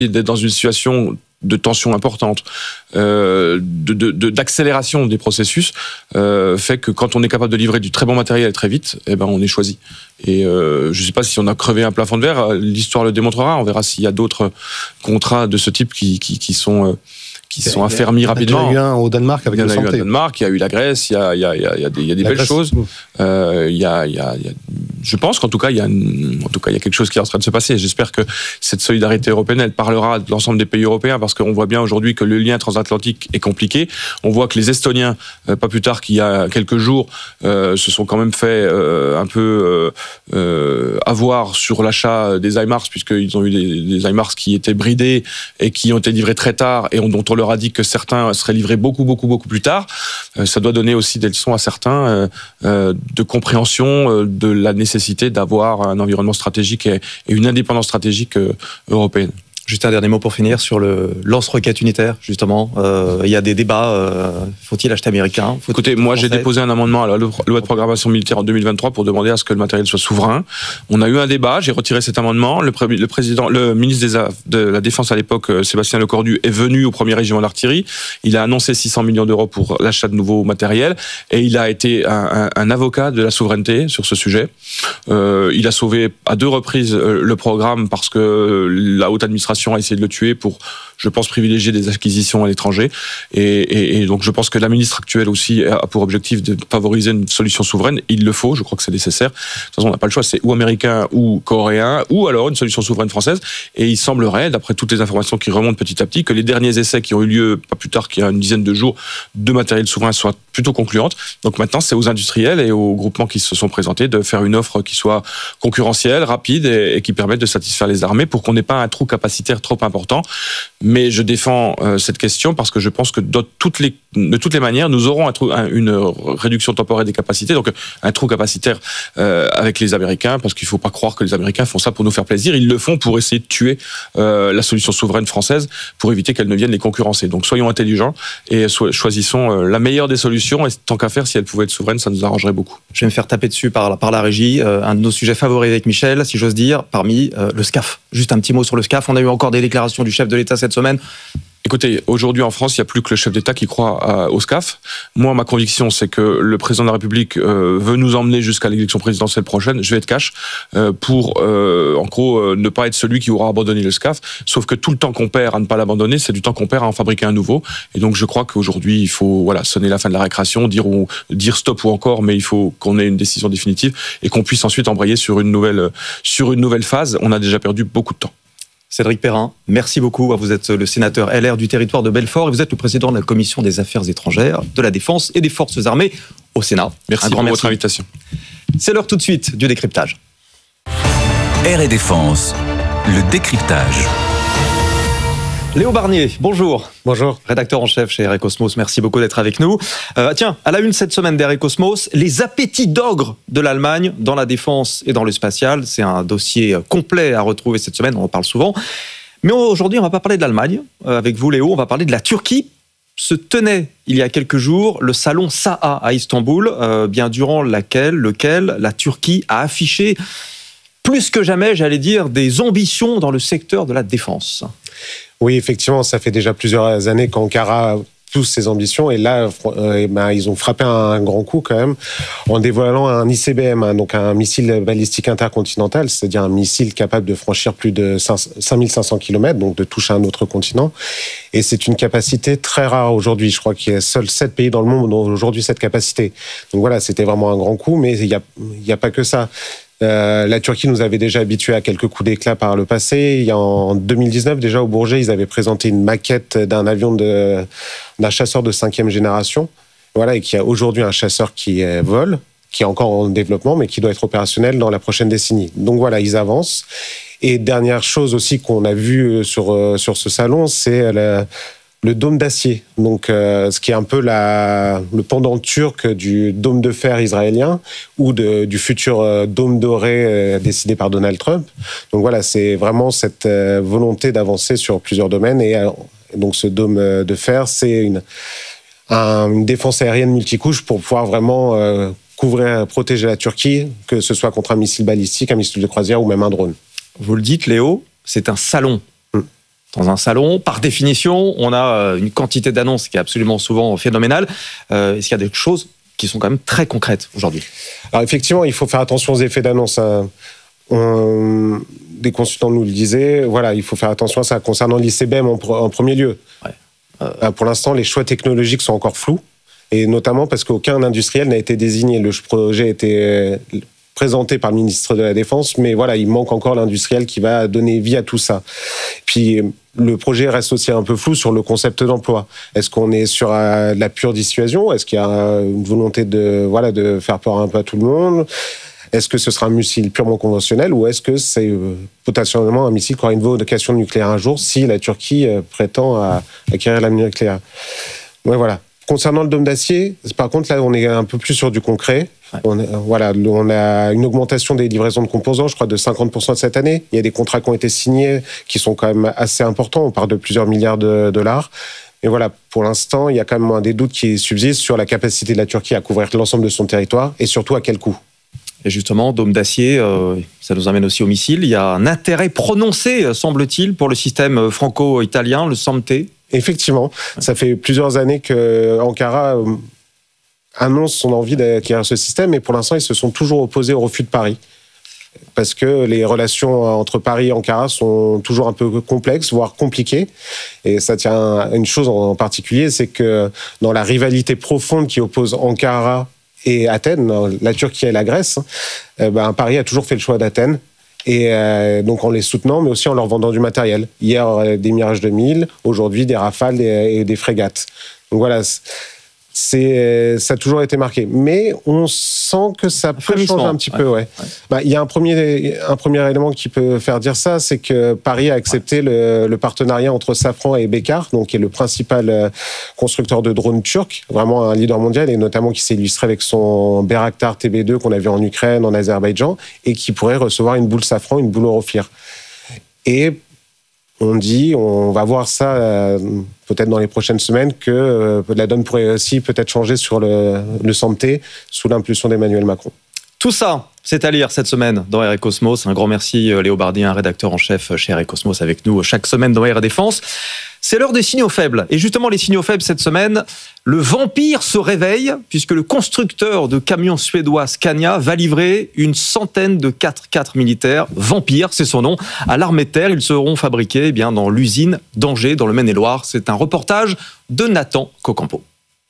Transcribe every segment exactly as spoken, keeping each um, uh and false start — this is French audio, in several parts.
d'être dans une situation de tension importante, euh, de, de, de, d'accélération des processus, euh, fait que quand on est capable de livrer du très bon matériel très vite, eh ben on est choisi. Et euh, je ne sais pas si on a crevé un plafond de verre, l'histoire le démontrera, on verra s'il y a d'autres contrats de ce type qui, qui, qui sont... Euh, qui sont affermis rapidement. Il y a eu un au Danemark avec le santé. Il y a eu un au Danemark, il y a eu la Grèce, il y a, il y a, il y a, il y a des, il y a des belles Grèce, choses. Euh, il y a, il y a, il y a, je pense qu'en tout cas, il y a, en tout cas, il y a quelque chose qui est en train de se passer. J'espère que cette solidarité européenne, elle parlera de l'ensemble des pays européens, parce qu'on voit bien aujourd'hui que le lien transatlantique est compliqué. On voit que les Estoniens, euh, pas plus tard qu'il y a quelques jours, euh, se sont quand même fait euh, un peu euh, euh, avoir sur l'achat des HIMARS, puisqu'ils ont eu des, des HIMARS qui étaient bridés et qui ont été livrés très tard et on, dont on leur a dit que certains seraient livrés beaucoup, beaucoup, beaucoup plus tard. Euh, ça doit donner aussi des leçons à certains euh, euh, de compréhension euh, de la nécessité d'avoir un environnement stratégique et, et une indépendance stratégique euh, européenne. Juste un dernier mot pour finir sur le lance-roquette unitaire, justement. Euh, il y a des débats. Euh, faut-il acheter américain ? Faut-il Écoutez, moi j'ai déposé un amendement à la loi de programmation militaire en deux mille vingt-trois pour demander à ce que le matériel soit souverain. On a eu un débat, j'ai retiré cet amendement. Le, pré- le président, le ministre des Af- de la Défense à l'époque, Sébastien Lecornu, est venu au premier régiment d'artillerie. Il a annoncé six cents millions d'euros pour l'achat de nouveaux matériels et il a été un, un, un avocat de la souveraineté sur ce sujet. Euh, il a sauvé à deux reprises le programme parce que la haute administration a essayé de le tuer pour, je pense, privilégier des acquisitions à l'étranger. Et, et, et donc, je pense que la ministre actuelle aussi a pour objectif de favoriser une solution souveraine. Il le faut, je crois que c'est nécessaire. De toute façon, on n'a pas le choix, c'est ou américain ou coréen, ou alors une solution souveraine française. Et il semblerait, d'après toutes les informations qui remontent petit à petit, que les derniers essais qui ont eu lieu, pas plus tard qu'il y a une dizaine de jours, de matériel souverain soient plutôt concluantes. Donc maintenant, c'est aux industriels et aux groupements qui se sont présentés de faire une offre qui soit concurrentielle, rapide et, et qui permette de satisfaire les armées pour qu'on n'ait pas un trou capacitaire trop important. Mais je défends euh, cette question parce que je pense que de toutes les, de toutes les manières, nous aurons un trou, un, une réduction temporaire des capacités, donc un trou capacitaire euh, avec les Américains, parce qu'il ne faut pas croire que les Américains font ça pour nous faire plaisir. Ils le font pour essayer de tuer euh, la solution souveraine française pour éviter qu'elle ne vienne les concurrencer. Donc soyons intelligents et so- choisissons euh, la meilleure des solutions. Et tant qu'à faire, si elle pouvait être souveraine, ça nous arrangerait beaucoup. Je vais me faire taper dessus par la, par la régie. Euh, un de nos sujets favoris avec Michel, si j'ose dire, parmi euh, le SCAF. Juste un petit mot sur le SCAF. On a eu encore des déclarations du chef de l'État cette semaine. Écoutez, aujourd'hui en France, il n'y a plus que le chef d'État qui croit au SCAF. Moi, ma conviction, c'est que le président de la République euh, veut nous emmener jusqu'à l'élection présidentielle prochaine. Je vais être cash euh, pour, euh, en gros, euh, ne pas être celui qui aura abandonné le SCAF. Sauf que tout le temps qu'on perd à ne pas l'abandonner, c'est du temps qu'on perd à en fabriquer un nouveau. Et donc, je crois qu'aujourd'hui, il faut voilà sonner la fin de la récréation, dire ou dire stop ou encore, mais il faut qu'on ait une décision définitive et qu'on puisse ensuite embrayer sur une nouvelle sur une nouvelle phase. On a déjà perdu beaucoup de temps. Cédric Perrin, merci beaucoup. Vous êtes le sénateur L R du territoire de Belfort et vous êtes le président de la Commission des Affaires étrangères, de la Défense et des Forces armées au Sénat. Merci pour votre invitation. C'est l'heure tout de suite du décryptage. Air et Défense, le décryptage. Léo Barnier, bonjour. Bonjour. Rédacteur en chef chez Air et Cosmos, merci beaucoup d'être avec nous. Euh, tiens, à la une cette semaine d'Air et Cosmos, les appétits d'ogre de l'Allemagne dans la défense et dans le spatial. C'est un dossier complet à retrouver cette semaine, on en parle souvent. Mais aujourd'hui, on ne va pas parler de l'Allemagne. Euh, avec vous, Léo, on va parler de la Turquie. Se tenait il y a quelques jours le salon S A A à Istanbul, euh, bien durant laquelle, lequel la Turquie a affiché plus que jamais, j'allais dire, des ambitions dans le secteur de la défense. Oui, effectivement, ça fait déjà plusieurs années qu'Ankara pousse ses ambitions et là, euh, ben, ils ont frappé un grand coup quand même en dévoilant un I C B M, hein, donc un missile balistique intercontinental, c'est-à-dire un missile capable de franchir plus de cinq mille cinq cents kilomètres, donc de toucher un autre continent. Et c'est une capacité très rare aujourd'hui. Je crois qu'il y a seuls sept pays dans le monde qui ont aujourd'hui cette capacité. Donc voilà, c'était vraiment un grand coup, mais il n'y a, il y a pas que ça. Euh, la Turquie nous avait déjà habitués à quelques coups d'éclat par le passé. Il y a en deux mille dix-neuf, déjà au Bourget, ils avaient présenté une maquette d'un avion de, d'un chasseur de cinquième génération. Voilà, et qui a aujourd'hui un chasseur qui vole, qui est encore en développement, mais qui doit être opérationnel dans la prochaine décennie. Donc voilà, ils avancent. Et dernière chose aussi qu'on a vue sur, sur ce salon, c'est la, le dôme d'acier, donc euh, ce qui est un peu la, le pendant turc du dôme de fer israélien ou de, du futur euh, dôme doré euh, décidé par Donald Trump. Donc voilà, c'est vraiment cette euh, volonté d'avancer sur plusieurs domaines. Et euh, donc ce dôme euh, de fer, c'est une, un, une défense aérienne multicouche pour pouvoir vraiment euh, couvrir, protéger la Turquie, que ce soit contre un missile balistique, un missile de croisière ou même un drone. Vous le dites, Léo, c'est un salon. dans un salon. Par définition, on a une quantité d'annonces qui est absolument souvent phénoménale. Euh, est-ce qu'il y a des choses qui sont quand même très concrètes aujourd'hui? Alors effectivement, il faut faire attention aux effets d'annonce. Hein. On, des consultants nous le disaient, voilà, il faut faire attention à ça concernant l'I C B M en, en premier lieu. Ouais. Euh... Pour l'instant, les choix technologiques sont encore flous, et notamment parce qu'aucun industriel n'a été désigné. Le projet a été présenté par le ministre de la Défense, mais voilà, il manque encore l'industriel qui va donner vie à tout ça. Puis le projet reste aussi un peu flou sur le concept d'emploi. Est-ce qu'on est sur euh, la pure dissuasion? Est-ce qu'il y a une volonté de, voilà, de faire peur un peu à tout le monde? Est-ce que ce sera un missile purement conventionnel ou est-ce que c'est euh, potentiellement un missile qui aura une vocation nucléaire un jour si la Turquie euh, prétend à acquérir l'arme nucléaire? Ouais, voilà. Concernant le dôme d'acier, par contre, là, on est un peu plus sur du concret. Ouais. On, a, voilà, on a une augmentation des livraisons de composants, je crois, de cinquante pour cent de cette année. Il y a des contrats qui ont été signés qui sont quand même assez importants. On parle de plusieurs milliards de dollars. Et voilà, pour l'instant, il y a quand même des doutes qui subsistent sur la capacité de la Turquie à couvrir l'ensemble de son territoire et surtout à quel coût. Et justement, dôme d'acier, euh, ça nous amène aussi au missile. Il y a un intérêt prononcé, semble-t-il, pour le système franco-italien, le SAMP. Effectivement, ça fait plusieurs années que Ankara euh, annonce son envie d'acquérir ce système, et pour l'instant, ils se sont toujours opposés au refus de Paris. Parce que les relations entre Paris et Ankara sont toujours un peu complexes, voire compliquées. Et ça tient à une chose en particulier, c'est que dans la rivalité profonde qui oppose Ankara et Athènes, la Turquie et la Grèce, euh, ben, Paris a toujours fait le choix d'Athènes. Et euh, donc en les soutenant, mais aussi en leur vendant du matériel. Hier, euh, des Mirage deux mille, aujourd'hui des Rafales et, et des frégates. Donc voilà, c'est, ça a toujours été marqué. Mais on sent que ça peut changer un petit ouais. peu. Ouais. Ouais. Bah, y a un premier, un premier élément qui peut faire dire ça, c'est que Paris a accepté ouais. le, le partenariat entre Safran et Baykar, donc qui est le principal constructeur de drones turcs, vraiment un leader mondial, et notamment qui s'est illustré avec son Bayraktar T B deux qu'on a vu en Ukraine, en Azerbaïdjan, et qui pourrait recevoir une boule Safran, une boule Euroflir. Et on dit, on va voir ça euh, peut-être dans les prochaines semaines, que euh, la donne pourrait aussi peut-être changer sur le, le SAMP sous l'impulsion d'Emmanuel Macron. Tout ça, c'est à lire cette semaine dans R et Cosmos. Un grand merci Léo Bardien, rédacteur en chef chez R et Cosmos, avec nous chaque semaine dans R et Défense. C'est l'heure des signaux faibles. Et justement, les signaux faibles cette semaine, le vampire se réveille puisque le constructeur de camions suédois Scania va livrer une centaine de quatre quatre militaires. Vampire, c'est son nom, à l'armée de terre. Ils seront fabriqués eh bien, dans l'usine d'Angers, dans le Maine-et-Loire. C'est un reportage de Nathan Cocampo.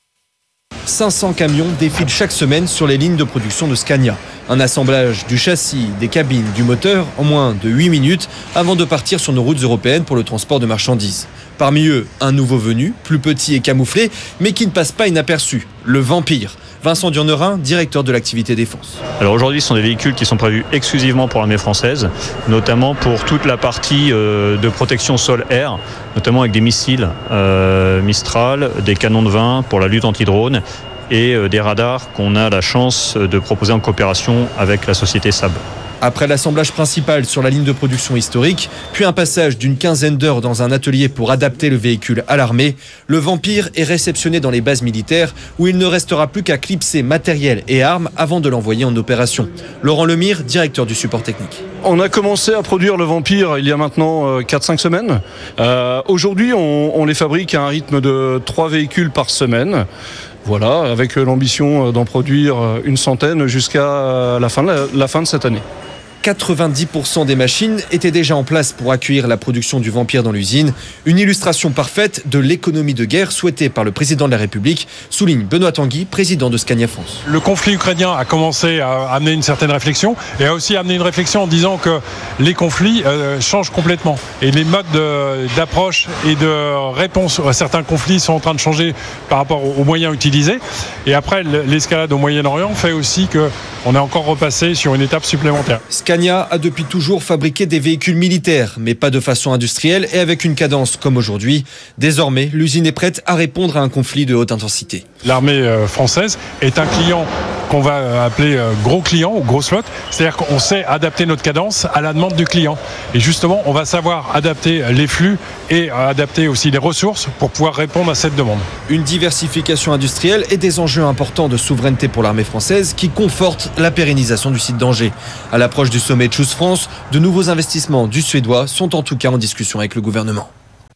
cinq cents camions défilent chaque semaine sur les lignes de production de Scania. Un assemblage du châssis, des cabines, du moteur en moins de huit minutes avant de partir sur nos routes européennes pour le transport de marchandises. Parmi eux, un nouveau venu, plus petit et camouflé, mais qui ne passe pas inaperçu, le Vampire. Vincent Durnerin, directeur de l'activité défense. Alors aujourd'hui, ce sont des véhicules qui sont prévus exclusivement pour l'armée française, notamment pour toute la partie euh, de protection sol-air, notamment avec des missiles euh, Mistral, des canons de vin pour la lutte anti-drone et euh, des radars qu'on a la chance de proposer en coopération avec la société Saab. Après l'assemblage principal sur la ligne de production historique, puis un passage d'une quinzaine d'heures dans un atelier pour adapter le véhicule à l'armée, le Vampire est réceptionné dans les bases militaires où il ne restera plus qu'à clipser matériel et armes avant de l'envoyer en opération. Laurent Lemire, directeur du support technique. On a commencé à produire le Vampire il y a maintenant quatre cinq semaines. Euh, aujourd'hui, on, on les fabrique à un rythme de trois véhicules par semaine. Voilà, avec l'ambition d'en produire une centaine jusqu'à la fin de, la, la fin de cette année. quatre-vingt-dix pour cent des machines étaient déjà en place pour accueillir la production du Vampire dans l'usine. Une illustration parfaite de l'économie de guerre souhaitée par le président de la République, souligne Benoît Tanguy, président de Scania France. Le conflit ukrainien a commencé à amener une certaine réflexion et a aussi amené une réflexion en disant que les conflits euh, changent complètement. Et les modes de, d'approche et de réponse à certains conflits sont en train de changer par rapport aux moyens utilisés. Et après, l'escalade au Moyen-Orient fait aussi qu'on est encore repassé sur une étape supplémentaire. Scania a depuis toujours fabriqué des véhicules militaires, mais pas de façon industrielle et avec une cadence comme aujourd'hui. Désormais, l'usine est prête à répondre à un conflit de haute intensité. L'armée française est un client qu'on va appeler gros client ou gros slot, c'est-à-dire qu'on sait adapter notre cadence à la demande du client. Et justement, on va savoir adapter les flux et adapter aussi les ressources pour pouvoir répondre à cette demande. Une diversification industrielle et des enjeux importants de souveraineté pour l'armée française qui confortent la pérennisation du site d'Angers. À l'approche du sommet Choose France, de nouveaux investissements du Suédois sont en tout cas en discussion avec le gouvernement.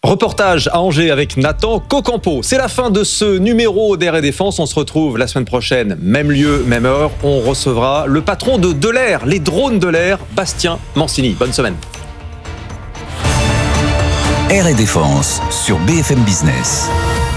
Reportage à Angers avec Nathan Cocampo. C'est la fin de ce numéro d'Air et Défense. On se retrouve la semaine prochaine, même lieu, même heure. On recevra le patron de De l'Air, les drones de l'air, Bastien Mancini. Bonne semaine. Air et Défense sur B F M Business.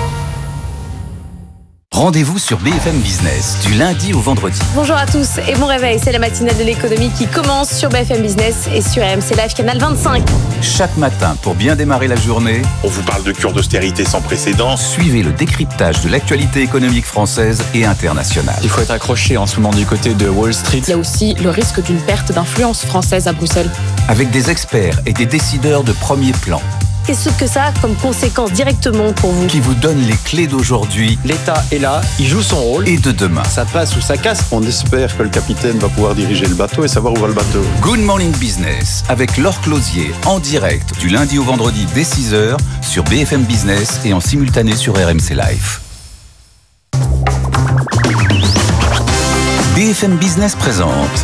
Rendez-vous sur B F M Business du lundi au vendredi. Bonjour à tous et bon réveil, c'est la matinale de l'économie qui commence sur B F M Business et sur R M C Live Canal vingt-cinq. Chaque matin, pour bien démarrer la journée, on vous parle de cure d'austérité sans précédent. Suivez le décryptage de l'actualité économique française et internationale. Il faut être accroché en ce moment du côté de Wall Street. Il y a aussi le risque d'une perte d'influence française à Bruxelles. Avec des experts et des décideurs de premier plan. Qu'est-ce que ça a comme conséquence directement pour vous? Qui vous donne les clés d'aujourd'hui. L'État est là, il joue son rôle. Et de demain. Ça passe ou ça casse. On espère que le capitaine va pouvoir diriger le bateau et savoir où va le bateau. Good Morning Business avec Laure Closier en direct du lundi au vendredi dès six heures sur B F M Business et en simultané sur R M C Live. B F M Business présente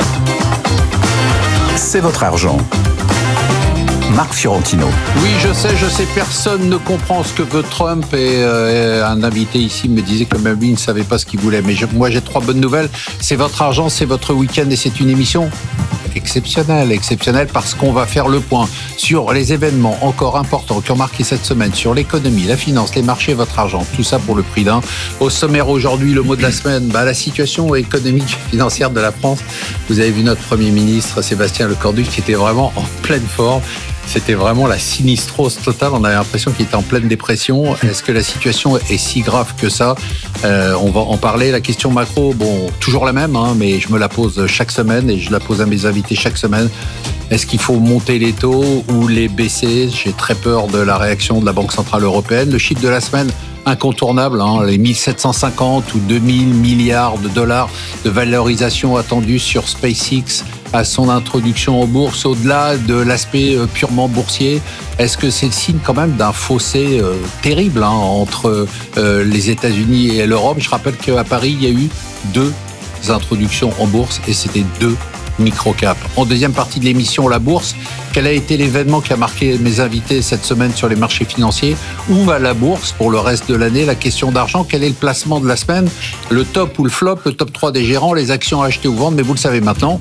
C'est votre argent. Marc Fiorentino. Oui, je sais, je sais, personne ne comprend ce que veut Trump et euh, un invité ici me disait que même lui ne savait pas ce qu'il voulait. Mais je, moi, j'ai trois bonnes nouvelles. C'est votre argent, c'est votre week-end et c'est une émission exceptionnelle, exceptionnelle parce qu'on va faire le point sur les événements encore importants qui ont marqué cette semaine, sur l'économie, la finance, les marchés, votre argent, tout ça pour le prix d'un. Au sommaire aujourd'hui, le mot de la semaine, bah, la situation économique financière de la France. Vous avez vu notre Premier ministre, Sébastien Lecornu, qui était vraiment en pleine forme. C'était vraiment la sinistrose totale. On avait l'impression qu'il était en pleine dépression. Est-ce que la situation est si grave que ça? euh, On va en parler. La question macro, bon, toujours la même, hein, mais je me la pose chaque semaine et je la pose à mes invités chaque semaine. Est-ce qu'il faut monter les taux ou les baisser? J'ai très peur de la réaction de la Banque Centrale Européenne. Le chiffre de la semaine, incontournable, hein, les mille sept cent cinquante ou deux mille milliards de dollars de valorisation attendue sur SpaceX à son introduction en bourse, au-delà de l'aspect euh, purement boursier. Est-ce que c'est le signe quand même d'un fossé euh, terrible hein, entre euh, les États-Unis et l'Europe? Je rappelle qu'à Paris, il y a eu deux introductions en bourse et c'était deux micro-cap. En deuxième partie de l'émission, la bourse. Quel a été l'événement qui a marqué mes invités cette semaine sur les marchés financiers? Où va la bourse pour le reste de l'année? La question d'argent, quel est le placement de la semaine? Le top ou le flop, le top trois des gérants, les actions à acheter ou vendre, mais vous le savez maintenant.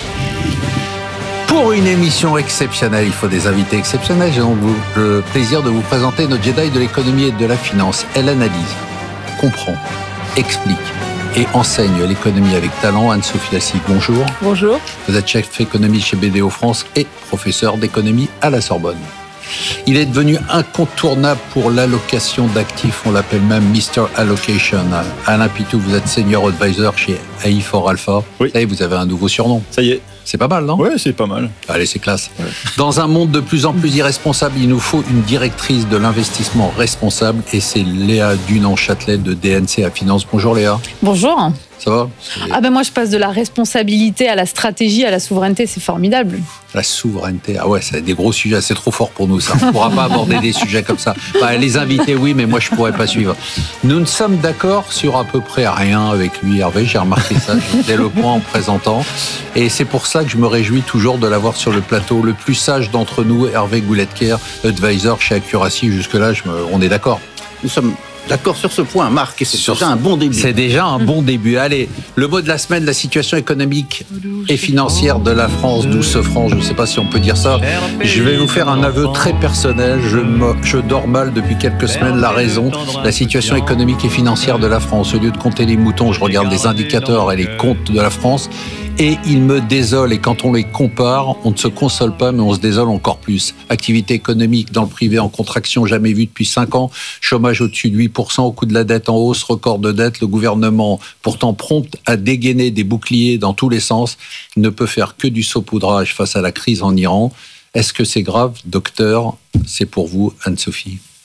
Pour une émission exceptionnelle, il faut des invités exceptionnels. J'ai donc le plaisir de vous présenter notre Jedi de l'économie et de la finance. Elle analyse, comprend, explique et enseigne l'économie avec talent. Anne-Sophie Lassique, bonjour. Bonjour. Vous êtes chef économie chez B D O France et professeur d'économie à la Sorbonne. Il est devenu incontournable pour l'allocation d'actifs, on l'appelle même mister Allocation. Alain Pitou, vous êtes senior advisor chez A I quatre Alpha. Oui. Et vous avez un nouveau surnom. Ça y est. C'est pas mal, non? Oui, c'est pas mal. Allez, c'est classe. Ouais. Dans un monde de plus en plus irresponsable, il nous faut une directrice de l'investissement responsable et c'est Léa Dunan-Châtelet de D N C à Finance. Bonjour Léa. Bonjour. Ça va? Ah ben moi je passe de la responsabilité à la stratégie, à la souveraineté, c'est formidable. La souveraineté, ah ouais, c'est des gros sujets, c'est trop fort pour nous ça. On ne pourra pas aborder des sujets comme ça. Bah, les invités oui, mais moi je ne pourrais pas suivre. Nous ne sommes d'accord sur à peu près rien avec lui, Hervé, j'ai remarqué ça dès le point en présentant. Et c'est pour ça que je me réjouis toujours de l'avoir sur le plateau. Le plus sage d'entre nous, Hervé Gouletker, advisor chez Accuracy, jusque-là je me... on est d'accord. Nous sommes d'accord sur ce point, Marc, et c'est déjà un bon début. C'est déjà un bon début. Allez, le mot de la semaine, la situation économique et financière de la France, douce France, je ne sais pas si on peut dire ça. Je vais vous faire un aveu très personnel. Je, me, je dors mal depuis quelques semaines. La raison, la situation économique et financière de la France. Au lieu de compter les moutons, je regarde les indicateurs et les comptes de la France. Et ils me désolent. Et quand on les compare, on ne se console pas, mais on se désole encore plus. Activité économique dans le privé en contraction jamais vue depuis cinq ans. Chômage au-dessus de huit pour cent, au coût de la dette en hausse, record de dette. Le gouvernement, pourtant prompt à dégainer des boucliers dans tous les sens, ne peut faire que du saupoudrage face à la crise en Iran. Est-ce que c'est grave, docteur? C'est pour vous, Anne-Sophie.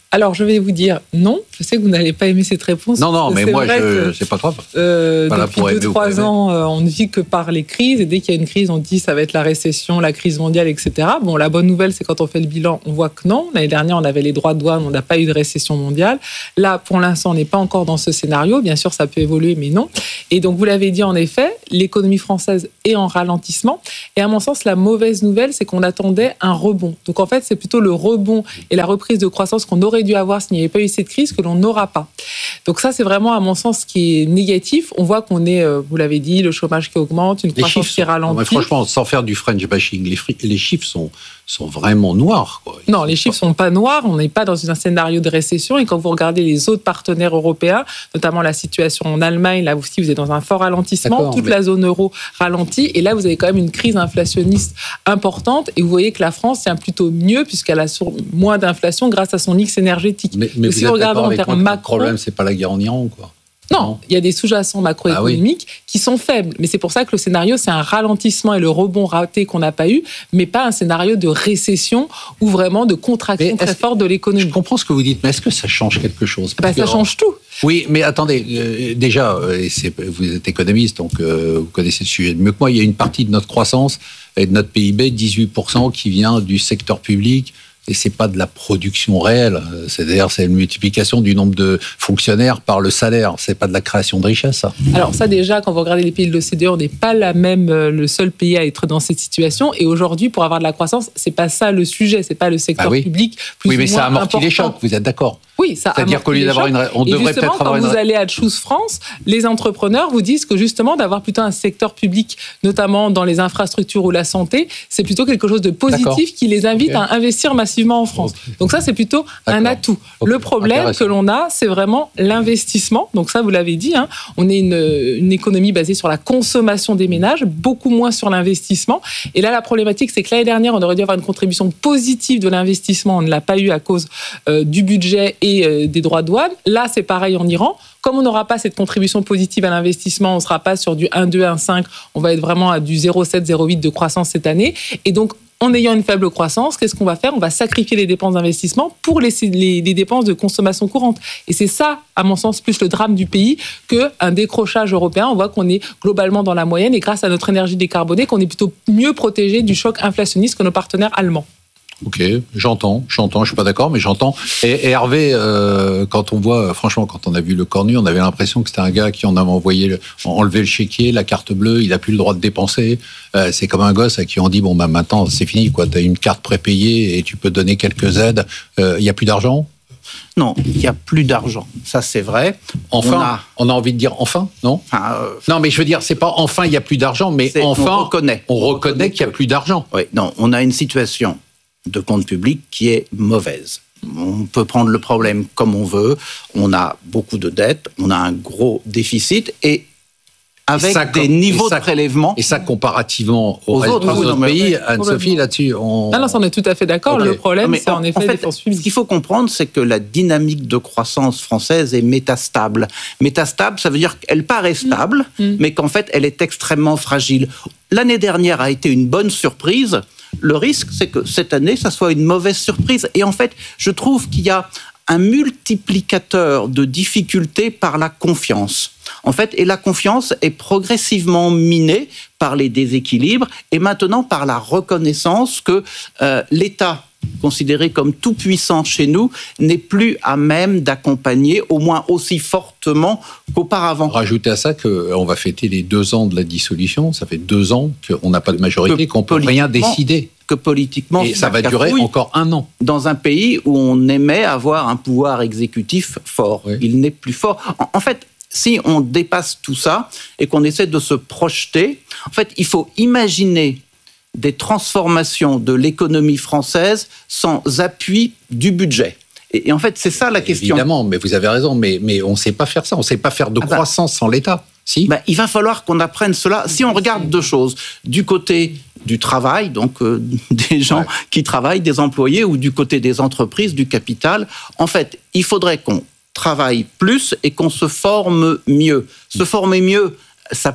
Alors, je vais vous dire non. Je sais que vous n'allez pas aimer cette réponse. Non, non, mais c'est moi, vrai je, que, c'est pas grave. Euh, Voilà, depuis deux, trois ans, euh, on ne vit que par les crises. Et dès qu'il y a une crise, on dit ça va être la récession, la crise mondiale, et cetera. Bon, la bonne nouvelle, c'est quand on fait le bilan, on voit que non. L'année dernière, on avait les droits de douane, on n'a pas eu de récession mondiale. Là, pour l'instant, on n'est pas encore dans ce scénario. Bien sûr, ça peut évoluer, mais non. Et donc, vous l'avez dit, en effet, l'économie française est en ralentissement. Et à mon sens, la mauvaise nouvelle, c'est qu'on attendait un rebond. Donc, en fait, c'est plutôt le rebond et la reprise de croissance qu'on aurait dû avoir s'il n'y avait pas eu cette crise que l'on n'aura pas. Donc ça, c'est vraiment, à mon sens, ce qui est négatif. On voit qu'on est, euh, vous l'avez dit, le chômage qui augmente, une Les croissance qui sont, ralentit. non, franchement, sans faire du French bashing, les, fri- les chiffres sont, sont vraiment noirs. Quoi. Non, les chiffres ne sont pas noirs. On n'est pas dans un scénario de récession. Et quand vous regardez les autres partenaires européens, notamment la situation en Allemagne, là aussi, vous êtes dans un fort ralentissement. D'accord, Toute mais... la zone euro ralentit. Et là, vous avez quand même une crise inflationniste importante. Et vous voyez que la France tient plutôt mieux puisqu'elle a sur... moins d'inflation grâce à son mix énergétique. Mais, mais si vous vous êtes regardez d'accord en avec termes moi que macro, le problème, c'est pas la guerre en Iran, quoi. Non, il y a des sous-jacents macroéconomiques ah oui. qui sont faibles. Mais c'est pour ça que le scénario, c'est un ralentissement et le rebond raté qu'on n'a pas eu, mais pas un scénario de récession ou vraiment de contraction très forte de l'économie. Je comprends ce que vous dites, mais est-ce que ça change quelque chose ? bah, Ça change tout. Oui, mais attendez, euh, déjà, euh, c'est, vous êtes économiste, donc euh, vous connaissez le sujet mieux que moi. Il y a une partie de notre croissance et de notre P I B, dix-huit pour cent, qui vient du secteur public. Et c'est pas de la production réelle. C'est-à-dire, c'est une multiplication du nombre de fonctionnaires par le salaire. C'est pas de la création de richesse, ça. Alors ça, déjà, quand vous regardez les pays de l'O C D E, on n'est pas la même, le seul pays à être dans cette situation. Et aujourd'hui, pour avoir de la croissance, c'est pas ça le sujet. C'est pas le secteur bah oui. public plus oui, mais ou moins ça amortit important. les chocs. Vous êtes d'accord ? Oui, ça C'est-à-dire qu'au lieu d'avoir une, on et devrait peut-être avoir quand une. Vous allez à Choose France, les entrepreneurs vous disent que justement d'avoir plutôt un secteur public, notamment dans les infrastructures ou la santé, c'est plutôt quelque chose de positif D'accord. qui les invite okay. à investir massivement en France. Okay. Donc ça, c'est plutôt D'accord. un atout. Okay. Le problème que l'on a, c'est vraiment l'investissement. Donc ça, vous l'avez dit, hein, on est une, une économie basée sur la consommation des ménages, beaucoup moins sur l'investissement. Et là, la problématique, c'est que l'année dernière, on aurait dû avoir une contribution positive de l'investissement. On ne l'a pas eu à cause euh, du budget et euh, des droits de douane. Là, c'est pareil en Iran. Comme on n'aura pas cette contribution positive à l'investissement, on ne sera pas sur du un virgule deux, un virgule cinq, on va être vraiment à du zéro virgule sept, zéro virgule huit de croissance cette année. Et donc, en ayant une faible croissance, qu'est-ce qu'on va faire ? On va sacrifier les dépenses d'investissement pour les, les, les dépenses de consommation courante. Et c'est ça, à mon sens, plus le drame du pays qu'un décrochage européen. On voit qu'on est globalement dans la moyenne et grâce à notre énergie décarbonée, qu'on est plutôt mieux protégé du choc inflationniste que nos partenaires allemands. Ok, j'entends, j'entends, je suis pas d'accord, mais j'entends. Et, et Hervé, euh, quand on voit, franchement, quand on a vu le Cornu, on avait l'impression que c'était un gars qui en avait envoyé, le, enlevé le chéquier, la carte bleue, il a plus le droit de dépenser. Euh, c'est comme un gosse à qui on dit bon bah maintenant c'est fini quoi, t'as une carte prépayée et tu peux donner quelques aides. Il euh, y a plus d'argent ? Non, il n'y a plus d'argent. Ça, c'est vrai. Enfin, on a, on a envie de dire enfin, non ah, euh, Non, mais je veux dire, c'est pas enfin il y a plus d'argent, mais enfin on reconnaît, on reconnaît qu'il y a plus d'argent. Oui, non, on a une situation de compte public qui est mauvaise. On peut prendre le problème comme on veut. On a beaucoup de dettes, on a un gros déficit et avec et ça, des niveaux ça, de prélèvement. Et ça, comparativement aux, aux reste autres, autres pays, Anne-Sophie, là-dessus, on... Non, non, on est tout à fait d'accord. Okay. Le problème, mais c'est en, en effet en fait, les dépenses publiques. Ce qu'il faut comprendre, c'est que la dynamique de croissance française est métastable. Métastable, ça veut dire qu'elle paraît stable, mmh. mais qu'en fait, elle est extrêmement fragile. L'année dernière a été une bonne surprise. Le risque, c'est que cette année, ça soit une mauvaise surprise. Et en fait, je trouve qu'il y a un multiplicateur de difficultés par la confiance. En fait, et la confiance est progressivement minée par les déséquilibres et maintenant par la reconnaissance que euh, l'État, considéré comme tout puissant chez nous, n'est plus à même d'accompagner, au moins aussi fortement qu'auparavant. Rajoutez à ça qu'on va fêter les deux ans de la dissolution. Ça fait deux ans qu'on n'a pas de majorité, que qu'on ne peut rien décider. Que politiquement, et ça va durer encore un an. Dans un pays où on aimait avoir un pouvoir exécutif fort. Oui. Il n'est plus fort. En, en fait, si on dépasse tout ça et qu'on essaie de se projeter, en fait, il faut imaginer des transformations de l'économie française sans appui du budget. Et, et en fait, c'est ça la question. Évidemment, mais vous avez raison, mais, mais on ne sait pas faire ça. On ne sait pas faire de ah croissance bah, sans l'État. Si bah, il va falloir qu'on apprenne cela. Si on regarde deux choses, du côté du travail, donc euh, des gens ouais. qui travaillent, des employés, ou du côté des entreprises, du capital, en fait, il faudrait qu'on travaille plus et qu'on se forme mieux. Se former mieux, ça peut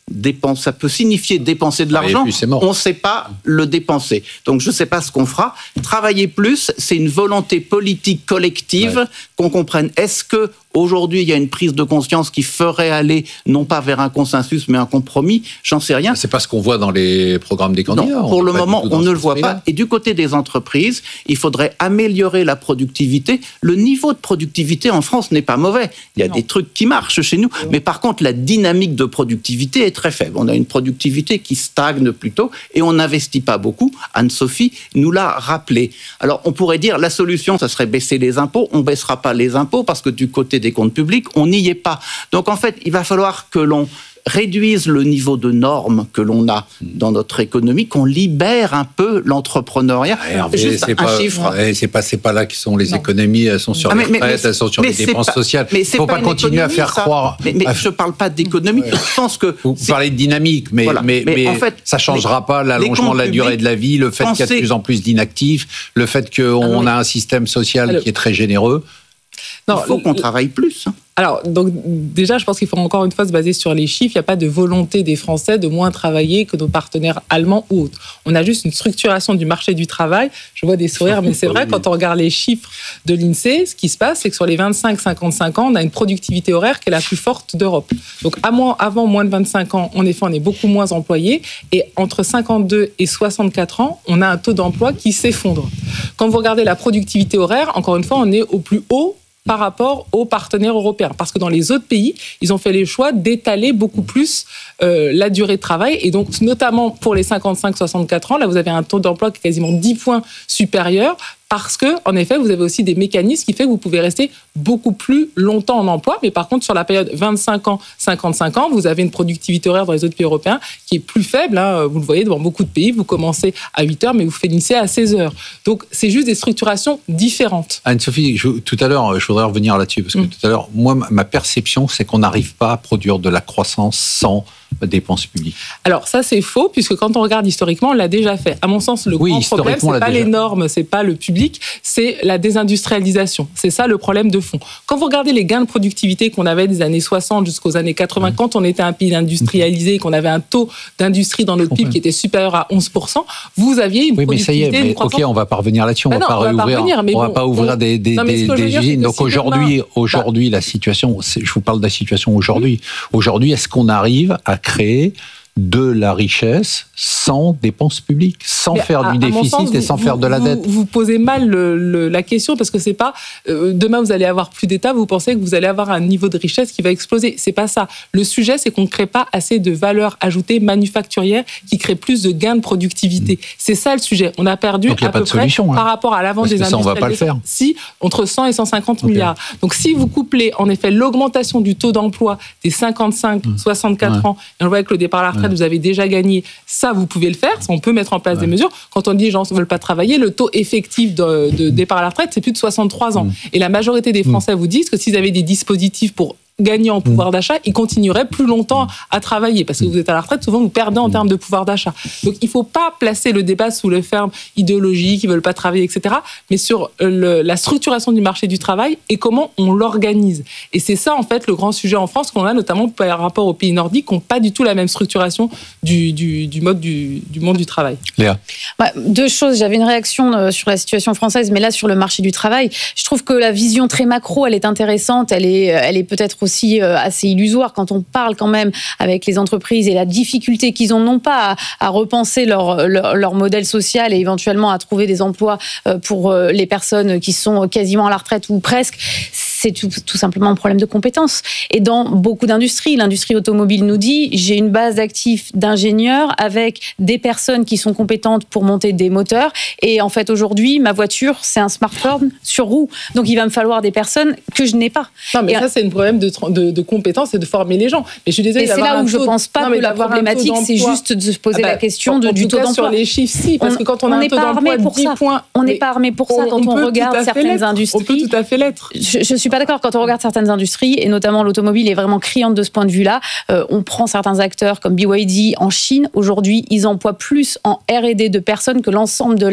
dépenser, ça peut signifier dépenser de l'argent. Plus, on ne sait pas le dépenser. Donc je ne sais pas ce qu'on fera. Travailler plus, c'est une volonté politique collective, ouais. qu'on comprenne. Est-ce que aujourd'hui, il y a une prise de conscience qui ferait aller, non pas vers un consensus, mais un compromis? J'en sais rien. C'est pas ce qu'on voit dans les programmes des candidats. Non, pour le moment, on ne le voit pas. Et du côté des entreprises, il faudrait améliorer la productivité. Le niveau de productivité en France n'est pas mauvais. Il y a non. des trucs qui marchent chez nous. Non. Mais par contre, la dynamique de productivité est très faible. On a une productivité qui stagne plutôt et on n'investit pas beaucoup. Anne-Sophie nous l'a rappelé. Alors, on pourrait dire la solution, ça serait baisser les impôts. On ne baissera pas les impôts parce que du côté des comptes publics, on n'y est pas. Donc en fait, il va falloir que l'on réduise le niveau de normes que l'on a dans notre économie, qu'on libère un peu l'entrepreneuriat. Hervé, juste c'est un pas, chiffre. C'est pas, c'est pas là qui sont les non. économies, elles sont sur ah, mais, les retraites, elles sont sur les dépenses pas, sociales. Il ne faut pas, pas continuer à faire ça. croire... Mais, mais je ne parle pas d'économie, ouais. je pense que... Vous parlez de dynamique, mais, voilà. mais, mais, mais en fait, ça ne changera les, pas l'allongement de la durée de la vie, le fait qu'il y a de plus en plus d'inactifs, le fait qu'on ah, a un système social alors, qui est très généreux. Non, il faut qu'on travaille plus. Alors, donc, déjà, je pense qu'il faut encore une fois se baser sur les chiffres. Il n'y a pas de volonté des Français de moins travailler que nos partenaires allemands ou autres. On a juste une structuration du marché du travail. Je vois des sourires, mais c'est vrai, quand on regarde les chiffres de l'INSEE, ce qui se passe, c'est que sur les vingt-cinq à cinquante-cinq ans, on a une productivité horaire qui est la plus forte d'Europe. Donc, avant moins de vingt-cinq ans, en effet, on est beaucoup moins employés. Et entre cinquante-deux et soixante-quatre ans, on a un taux d'emploi qui s'effondre. Quand vous regardez la productivité horaire, encore une fois, on est au plus haut par rapport aux partenaires européens. Parce que dans les autres pays, ils ont fait les choix d'étaler beaucoup plus euh, la durée de travail. Et donc, notamment pour les cinquante-cinq à soixante-quatre ans, là, vous avez un taux d'emploi qui est quasiment dix points supérieur. Parce que, en effet, vous avez aussi des mécanismes qui font que vous pouvez rester beaucoup plus longtemps en emploi. Mais par contre, sur la période vingt-cinq ans, cinquante-cinq ans, vous avez une productivité horaire dans les autres pays européens qui est plus faible. Hein. Vous le voyez, dans beaucoup de pays, vous commencez à huit heures, mais vous finissez à seize heures. Donc, c'est juste des structurations différentes. Anne-Sophie, je, tout à l'heure, je voudrais revenir là-dessus. Parce que mmh. tout à l'heure, moi, ma perception, c'est qu'on n'arrive pas à produire de la croissance sans dépenses publiques. Alors ça c'est faux, puisque quand on regarde historiquement, on l'a déjà fait. À mon sens, le oui, grand problème, c'est pas déjà. les normes, c'est pas le public, c'est la désindustrialisation. C'est ça le problème de fond. Quand vous regardez les gains de productivité qu'on avait des années soixante jusqu'aux années quatre-vingts, mmh. quand on était un pays industrialisé, qu'on avait un taux d'industrie dans notre P I B qui était supérieur à onze pour cent, vous aviez une oui, productivité... Oui, mais ça y est, mais ok, on va pas revenir là-dessus, on bah va non, pas on réouvrir, va pas revenir, mais on bon, va pas ouvrir on... des, des, non, des, des usines. Donc aujourd'hui, demain, aujourd'hui bah... la situation, je vous parle de la situation aujourd'hui. Mmh. Aujourd'hui, est-ce qu'on arrive à créer de la richesse sans dépenses publiques, sans mais faire à, du déficit sens, et sans vous, faire de la vous, dette. Vous posez mal le, le, la question parce que c'est pas euh, demain vous allez avoir plus d'État, vous pensez que vous allez avoir un niveau de richesse qui va exploser. C'est pas ça. Le sujet, c'est qu'on ne crée pas assez de valeur ajoutée manufacturière qui crée plus de gains de productivité. Mmh. C'est ça le sujet. On a perdu Donc, à peu près solution, hein. par rapport à l'avant des industriels. On va pas le faire. Si entre cent et cent cinquante okay. milliards. Donc si vous couplez en effet l'augmentation du taux d'emploi des cinquante-cinq à soixante-quatre mmh. ans, et on voit avec le départ à la retraite, mmh. vous avez déjà gagné. Ça, vous pouvez le faire. On peut mettre en place ouais. des mesures. Quand on dit les gens ne veulent pas travailler, le taux effectif de, de départ à la retraite, c'est plus de soixante-trois ans. Mmh. Et la majorité des Français mmh. vous disent que s'ils avaient des dispositifs pour gagner en pouvoir mmh. d'achat, ils continueraient plus longtemps à travailler. Parce que vous êtes à la retraite, souvent vous perdez en mmh. termes de pouvoir d'achat. Donc il ne faut pas placer le débat sous le ferme idéologique, ils ne veulent pas travailler, et cetera. Mais sur le, la structuration du marché du travail et comment on l'organise. Et c'est ça, en fait, le grand sujet en France qu'on a, notamment par rapport aux pays nordiques, qui n'ont pas du tout la même structuration du, du, du mode du, du monde du travail. Léa. Bah, deux choses. J'avais une réaction sur la situation française, mais là, sur le marché du travail, je trouve que la vision très macro, elle est intéressante, elle est, elle est peut-être aussi assez illusoire quand on parle quand même avec les entreprises et la difficulté qu'ils ont non pas à, à repenser leur, leur, leur modèle social et éventuellement à trouver des emplois pour les personnes qui sont quasiment à la retraite ou presque. C'est tout, tout simplement un problème de compétences. Et dans beaucoup d'industries, l'industrie automobile nous dit, j'ai une base d'actifs d'ingénieurs avec des personnes qui sont compétentes pour monter des moteurs. Et en fait, aujourd'hui, ma voiture, c'est un smartphone sur roue. Donc, il va me falloir des personnes que je n'ai pas. Non, mais et ça, c'est un problème de, de, de compétences et de former les gens. Mais je suis désolée. Et c'est là où je ne pense pas non, que la problématique, c'est juste de se poser ah bah, la question de, du taux d'emploi. Sur les chiffres, si, parce on, que quand on, on a un taux d'emploi de dix points... On n'est pas armé pour ça quand on, on regarde certaines industries. On peut tout à fait l'être. Je ne suis pas d'accord. Quand on regarde certaines industries, et notamment l'automobile est vraiment criante de ce point de vue-là, euh, on prend certains acteurs comme B Y D en Chine. Aujourd'hui, ils emploient plus en R et D de personnes que l'ensemble de la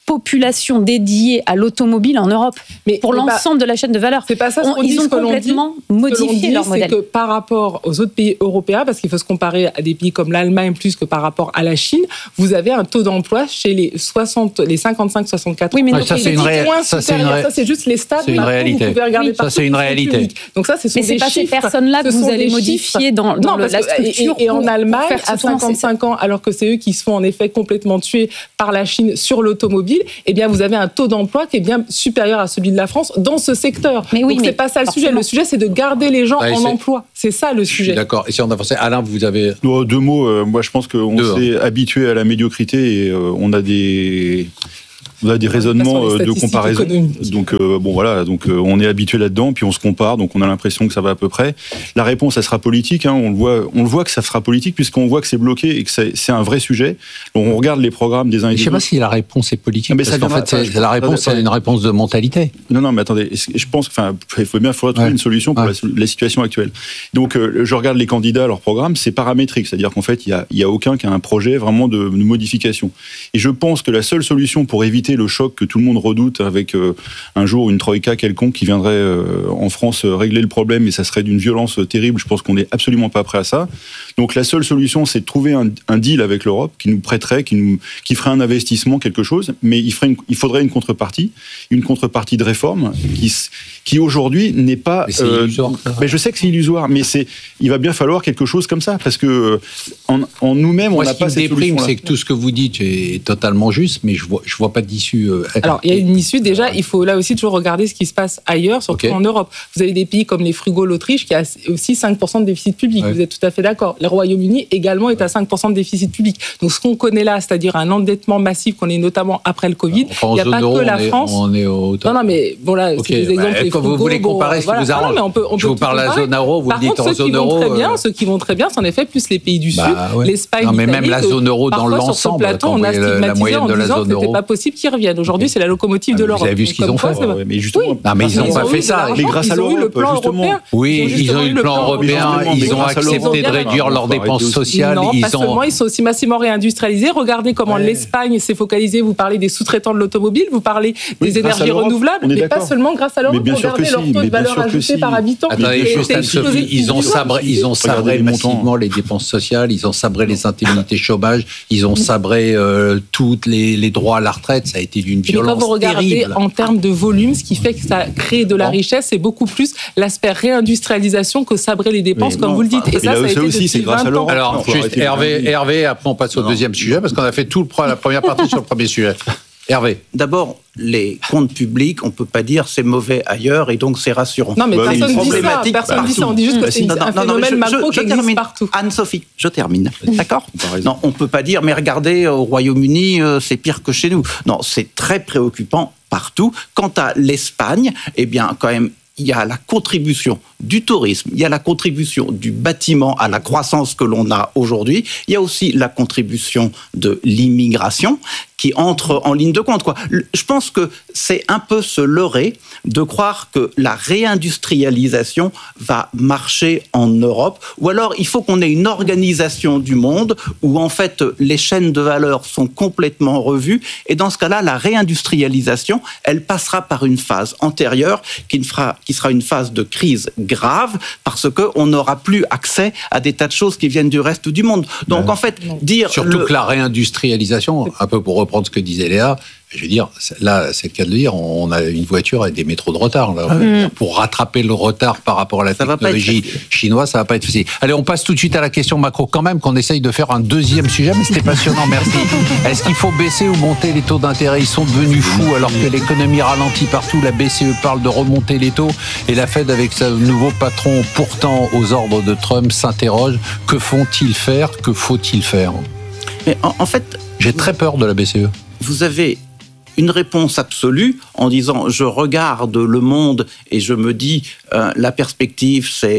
population dédiée à l'automobile en Europe, mais pour l'ensemble de la chaîne de valeur. C'est pas ça ce qu'on dit, Ils ont ce que l'on complètement dit, modifié ce que l'on dit, leur modèle. C'est que par rapport aux autres pays européens, parce qu'il faut se comparer à des pays comme l'Allemagne plus que par rapport à la Chine, vous avez un taux d'emploi chez les soixante, les cinquante-cinq soixante-quatre. Oui, mais Ouais, non, ça, c'est une ré- ça, c'est une ré- Ça, c'est juste les stats. c'est une macro, réalité. Vous pouvez regarder Ça, partout, c'est une qui sont réalité. publics. Donc ça, ce sont Mais c'est des pas ces chiffres. personnes-là que Ce vous sont allez des modifier chiffres. dans, dans Non, le- parce la que- et- structure. Et, et en pour- Allemagne, pour faire à soutenir ces- cinquante-cinq ans, alors que c'est eux qui se font en effet complètement tuer par la Chine sur l'automobile, eh bien, vous avez un taux d'emploi qui est bien supérieur à celui de la France dans ce secteur. Mais oui, Donc, mais c'est pas ça le sujet. forcément. Le sujet, c'est de garder les gens Ouais, en c'est- emploi. C'est ça le Je suis sujet. d'accord. Et si on avançait, Alain, vous avez... Deux, deux mots. euh, moi, je pense qu'on Deux, s'est habitué à la médiocrité et euh, on a des... On a des raisonnements sur les euh, de statistiques comparaison. économiques. Donc euh, bon voilà, donc euh, on est habitué là-dedans, puis on se compare, donc on a l'impression que ça va à peu près. La réponse, elle sera politique. Hein, on le voit, on le voit que ça sera politique puisqu'on voit que c'est bloqué et que c'est, c'est un vrai sujet. Donc on regarde les programmes des uns et Je des sais pas autres. si la réponse est politique, Ah, mais parce ça qu'en viendra- fait, c'est- enfin, je- la réponse, attendez, c'est une réponse de mentalité. Non, non, mais attendez, je pense, enfin, il faut bien, il faudra trouver Ouais. une solution pour Ouais. la, la situation actuelle. Donc, euh, je regarde les candidats, leur programme, c'est paramétrique, c'est-à-dire qu'en fait, il y a, il y a aucun qui a un projet vraiment de, de modification. Et je pense que la seule solution pour éviter le choc que tout le monde redoute avec euh, un jour une troïka quelconque qui viendrait euh, en France euh, régler le problème, et ça serait d'une violence euh, terrible. Je pense qu'on n'est absolument pas prêt à ça. Donc, la seule solution, c'est de trouver un, un deal avec l'Europe qui nous prêterait, qui nous, qui ferait un investissement, quelque chose, mais il ferait une, il faudrait une contrepartie, une contrepartie de réforme qui, s- qui aujourd'hui n'est pas. Mais c'est illusoire, ça. mais je sais que c'est illusoire, mais c'est, il va bien falloir quelque chose comme ça, parce que euh, en, en nous-mêmes, on Moi, n'a ce qui pas me cette déprime, solution-là. c'est que tout ce que vous dites est totalement juste, mais je vois, je vois pas d'issue. euh, Alors, il y a une issue. Déjà, il faut là aussi toujours regarder ce qui se passe ailleurs, surtout Ok. en Europe. Vous avez des pays comme les frugaux, l'Autriche, qui a aussi cinq pour cent de déficit public. Ouais. Vous êtes tout à fait d'accord. Le Royaume-Uni également est à cinq pour cent de déficit public. Donc, ce qu'on connaît là, c'est-à-dire un endettement massif qu'on est notamment après le Covid, Enfin, il en n'y a zone pas euro, que la on est- France. on est au top. Non, non, mais bon, là, Ok, c'est des bah, exemples. les quand vous frugaux, voulez bon, comparer ce qui voilà. vous Ah non, arrange. mais on peut- on Je peut vous tout parle de la comparer. zone euro, vous Par dites contre, en ceux zone qui vont euro, très bien, euh, ceux qui vont très bien, c'est en effet plus les pays du Bah, Sud, ouais. l'Espagne, Non, mais même l'Italie, la que zone euro dans parfois, l'ensemble, sur ce plateau, quand on vous a voyez la stigmatisé moyenne en de la disant zone que c'était euro. pas possible qu'ils reviennent. Aujourd'hui, c'est la locomotive Ah, de mais vous l'Europe. avez vu ce Donc, qu'ils comme ont quoi, fait. c'est vrai. Ouais, mais justement, Oui. Non, mais ils Ils n'ont ont pas eu fait de ça. l'argent, Mais grâce à ils ont eu le l'Europe, plan justement. européen. Oui, ils ont justement eu le plan européen, Mais ils ont grâce à l'Europe, accepté de ils ont réduire leurs arrêté dépenses aussi. sociales. Non, pas Ils seulement, ont. ils sont aussi massivement réindustrialisés. Regardez comment Ouais. l'Espagne s'est focalisée. Vous parlez des sous-traitants de l'automobile, vous parlez Oui, des grâce à énergies l'Europe, renouvelables, on est mais pas d'accord. seulement grâce à l'Europe. Mais bien sûr que Regardez leur si, taux mais de bien valeur sûr que ajoutée si. par habitant. Attendez, Et juste c'est Anne-Sophie, explosé ils ont depuis sabré, ils ont Regardez sabré les montants. massivement les dépenses sociales, ils ont sabré les indemnités chômage, ils ont sabré euh, tous les, les droits à la retraite. Ça a été d'une Mais quand violence vous regardez terrible. en termes de volume, ce qui fait que ça crée de la Bon. richesse, c'est beaucoup plus l'aspect réindustrialisation que sabrer les dépenses, Mais comme non, vous le dites. Et et ça, là, ça a ça été aussi, depuis c'est grâce à vingt ans. l'Europe. Alors, Non, faut juste arrêter de Hervé, parler. Hervé, après on passe au Non. deuxième sujet, parce qu'on a fait tout le, pro- la première partie sur le premier sujet. Hervé. D'abord, les comptes publics, on ne peut pas dire c'est mauvais ailleurs et donc c'est rassurant. Non, mais Bah oui, personne ne dit ça. problématique Personne ne dit ça. On partout. dit juste que Bah, c'est si. un Non, non, non, phénomène mais je- macro je- qui je existe termine. partout. Anne-Sophie, je termine. D'accord T'as raison. Non, on ne peut pas dire, mais regardez, au Royaume-Uni, euh, c'est pire que chez nous. Non, c'est très préoccupant partout. Quant à l'Espagne, eh bien, quand même, il y a la contribution du tourisme, il y a la contribution du bâtiment à la croissance que l'on a aujourd'hui, il y a aussi la contribution de l'immigration qui entre en ligne de compte, quoi. Le- Je pense que c'est un peu se leurrer de croire que la réindustrialisation va marcher en Europe, ou alors il faut qu'on ait une organisation du monde où en fait les chaînes de valeur sont complètement revues, et dans ce cas-là, la réindustrialisation, elle passera par une phase antérieure qui, ne fera, qui sera une phase de crise grave, parce qu'on n'aura plus accès à des tas de choses qui viennent du reste du monde. Donc en fait, dire... Surtout le- que la réindustrialisation, un peu pour reprendre ce que disait Léa, je veux dire, c'est- là, c'est le cas de le dire, on a une voiture avec des métros de retard. Là. Mm. Pour rattraper le retard par rapport à la Ça va pas être technologie facile. chinoise, ça va pas être facile. Allez, on passe tout de suite à la question macro quand même, qu'on essaye de faire un deuxième sujet, mais c'était passionnant, merci. Est-ce qu'il faut baisser ou monter les taux d'intérêt? Ils sont devenus fous alors que l'économie ralentit partout. La B C E parle de remonter les taux et la Fed, avec son nouveau patron pourtant aux ordres de Trump, s'interroge. Que font-ils faire? Que faut-il faire? Mais en, en fait, J'ai très peur de la B C E. vous avez une réponse absolue en disant je regarde le monde et je me dis euh, la perspective c'est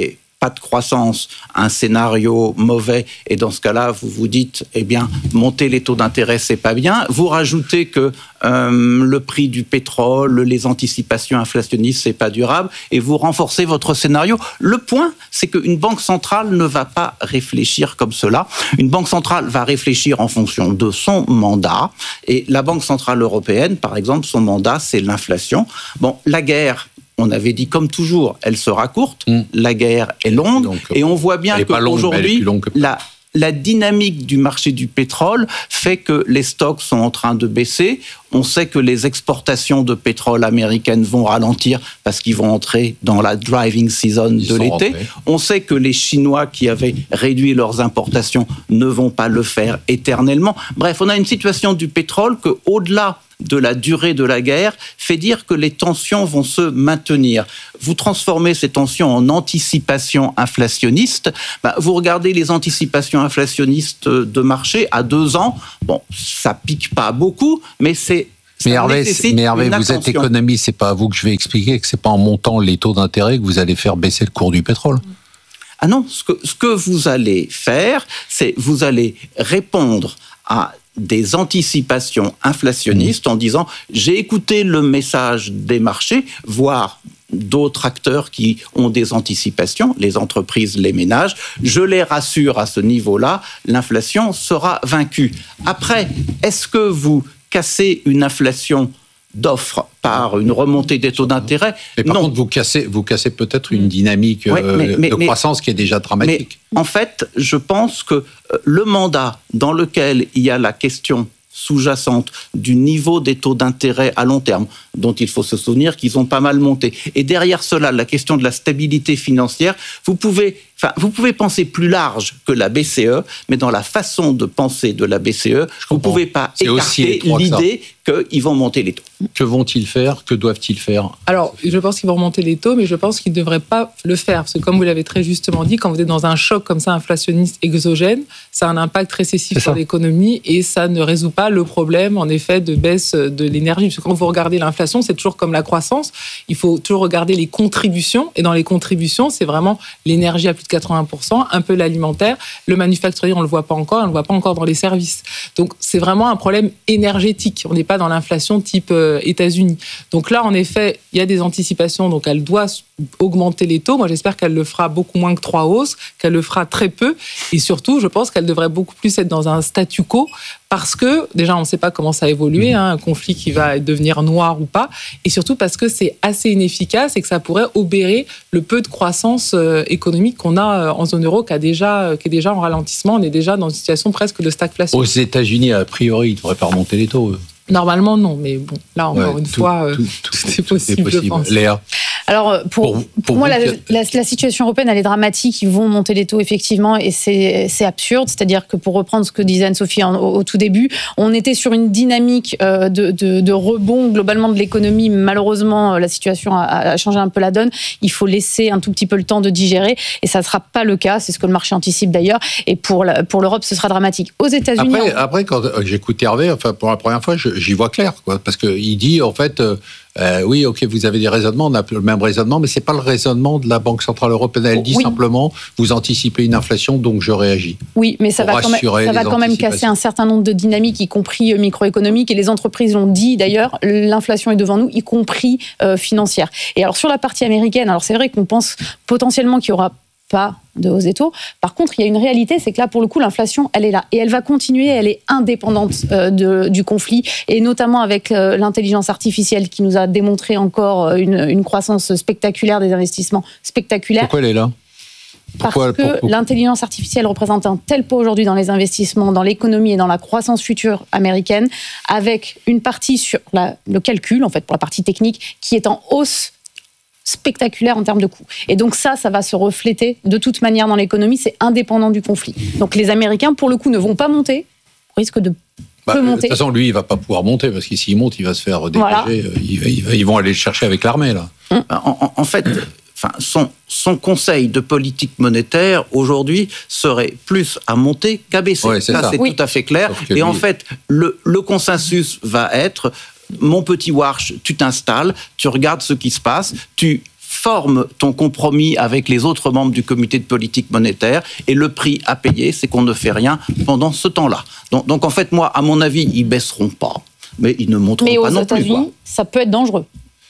pas de croissance, un scénario mauvais, et dans ce cas-là, vous vous dites, eh bien, monter les taux d'intérêt, c'est pas bien. Vous rajoutez que euh, le prix du pétrole, les anticipations inflationnistes, c'est pas durable, et vous renforcez votre scénario. Le point, c'est qu'une banque centrale ne va pas réfléchir comme cela. Une banque centrale va réfléchir en fonction de son mandat, et la Banque centrale européenne, par exemple, son mandat, c'est l'inflation. Bon, la guerre, on avait dit comme toujours, elle sera courte, mmh. la guerre est longue, donc, et on voit bien qu'aujourd'hui, que... la, la dynamique du marché du pétrole fait que les stocks sont en train de baisser. On sait que les exportations de pétrole américaines vont ralentir parce qu'ils vont entrer dans la driving season Ils de l'été. Rentrés. On sait que les Chinois qui avaient réduit leurs importations ne vont pas le faire éternellement. Bref, on a une situation du pétrole que, au-delà de la durée de la guerre, fait dire que les tensions vont se maintenir. Vous transformez ces tensions en anticipation inflationniste. Ben, vous regardez les anticipations inflationnistes de marché à deux ans. Bon, ça pique pas beaucoup, mais c'est Mais Hervé, mais Hervé vous êtes économiste, c'est pas à vous que je vais expliquer que c'est pas en montant les taux d'intérêt que vous allez faire baisser le cours du pétrole. Ah non, ce que, ce que vous allez faire, c'est vous allez répondre à des anticipations inflationnistes en disant « j'ai écouté le message des marchés, voire d'autres acteurs qui ont des anticipations, les entreprises, les ménages, je les rassure à ce niveau-là, l'inflation sera vaincue. » Après, est-ce que vous cassez une inflation d'offres par une remontée des taux d'intérêt? Mais par non. contre, vous cassez, vous cassez peut-être une dynamique oui, mais, mais, de croissance mais, qui est déjà dramatique. Mais en fait, je pense que le mandat dans lequel il y a la question sous-jacente du niveau des taux d'intérêt à long terme, dont il faut se souvenir qu'ils ont pas mal monté. Et derrière cela, la question de la stabilité financière, vous pouvez, enfin, vous pouvez penser plus large que la B C E, mais dans la façon de penser de la B C E, vous ne pouvez pas écarter l'idée qu'ils vont monter les taux. Que vont-ils faire? Que doivent-ils faire? Alors, je pense qu'ils vont remonter les taux, mais je pense qu'ils ne devraient pas le faire. Parce que comme vous l'avez très justement dit, quand vous êtes dans un choc comme ça, inflationniste exogène, ça a un impact récessif sur l'économie et ça ne résout pas le problème, en effet, de baisse de l'énergie. Parce que quand vous regardez l'inflation, c'est toujours comme la croissance. Il faut toujours regarder les contributions. Et dans les contributions, c'est vraiment l'énergie à plus de quatre-vingts pour cent, un peu l'alimentaire. Le manufacturier, on ne le voit pas encore. On ne le voit pas encore dans les services. Donc, c'est vraiment un problème énergétique. On n'est pas dans l'inflation type euh, États-Unis. Donc là, en effet, il y a des anticipations. Donc, elle doit augmenter les taux. Moi, j'espère qu'elle le fera beaucoup moins que trois hausses, qu'elle le fera très peu. Et surtout, je pense qu'elle devrait beaucoup plus être dans un statu quo parce que, déjà, on ne sait pas comment ça a évolué, hein, un conflit qui va devenir noir ou pas. Et surtout parce que c'est assez inefficace et que ça pourrait obérer le peu de croissance euh, économique qu'on a euh, en zone euro, qui, a déjà, euh, qui est déjà en ralentissement. On est déjà dans une situation presque de stagflation. Aux États-Unis, a priori, ils ne devraient pas remonter les taux, eux. Normalement, non. Mais bon, là, encore ouais, une tout, fois, tout, tout, tout, c'est possible, possible, je pense. Léa? Alors, pour, pour, pour, pour moi, la, la, la situation européenne, elle est dramatique. Ils vont monter les taux, effectivement, et c'est, c'est absurde. C'est-à-dire que, pour reprendre ce que disait Anne-Sophie en, au, au tout début, on était sur une dynamique euh, de, de, de rebond globalement de l'économie. Malheureusement, la situation a, a changé un peu la donne. Il faut laisser un tout petit peu le temps de digérer, et ça ne sera pas le cas. C'est ce que le marché anticipe d'ailleurs. Et pour, la, pour l'Europe, ce sera dramatique. Aux États-Unis... Après, on... après quand j'écoute Hervé, enfin, pour la première fois, je, j'y vois clair, quoi, parce qu'il dit, en fait... Euh, Euh, oui, ok, vous avez des raisonnements, on a le même raisonnement, mais c'est pas le raisonnement de la Banque Centrale Européenne. Elle dit oui. simplement, vous anticipez une inflation, donc je réagis. Oui, mais ça va quand même, ça va quand même casser un certain nombre de dynamiques, y compris microéconomiques, et les entreprises l'ont dit d'ailleurs, l'inflation est devant nous, y compris euh, financière. Et alors sur la partie américaine, alors c'est vrai qu'on pense potentiellement qu'il y aura pas de hausse des taux. Par contre, il y a une réalité, c'est que là, pour le coup, l'inflation, elle est là. Et elle va continuer, elle est indépendante euh, de, du conflit, et notamment avec euh, l'intelligence artificielle qui nous a démontré encore une, une croissance spectaculaire des investissements spectaculaires. Pourquoi elle est là? Pourquoi, Parce que pourquoi l'intelligence artificielle représente un tel poids aujourd'hui dans les investissements, dans l'économie et dans la croissance future américaine, avec une partie sur la, le calcul, en fait, pour la partie technique, qui est en hausse spectaculaire en termes de coûts. Et donc ça, ça va se refléter de toute manière dans l'économie, c'est indépendant du conflit. Donc les Américains, pour le coup, ne vont pas monter, risquent de bah, peu monter. De toute façon, lui, il ne va pas pouvoir monter, parce que s'il monte, il va se faire dégager. Voilà. Il va, il va, ils vont aller le chercher avec l'armée, là. En, en, en fait, enfin, son, son conseil de politique monétaire, aujourd'hui, serait plus à monter qu'à baisser. Ouais, c'est ça, ça, c'est oui. tout à fait clair. Et lui... en fait, le, le consensus va être... Mon petit Warsh, tu t'installes, tu regardes ce qui se passe, tu forme ton compromis avec les autres membres du comité de politique monétaire, et le prix à payer, c'est qu'on ne fait rien pendant ce temps-là. Donc, donc en fait, moi, à mon avis, ils baisseront pas, mais ils ne monteront mais pas non plus. Mais aux États-Unis, ça peut être dangereux.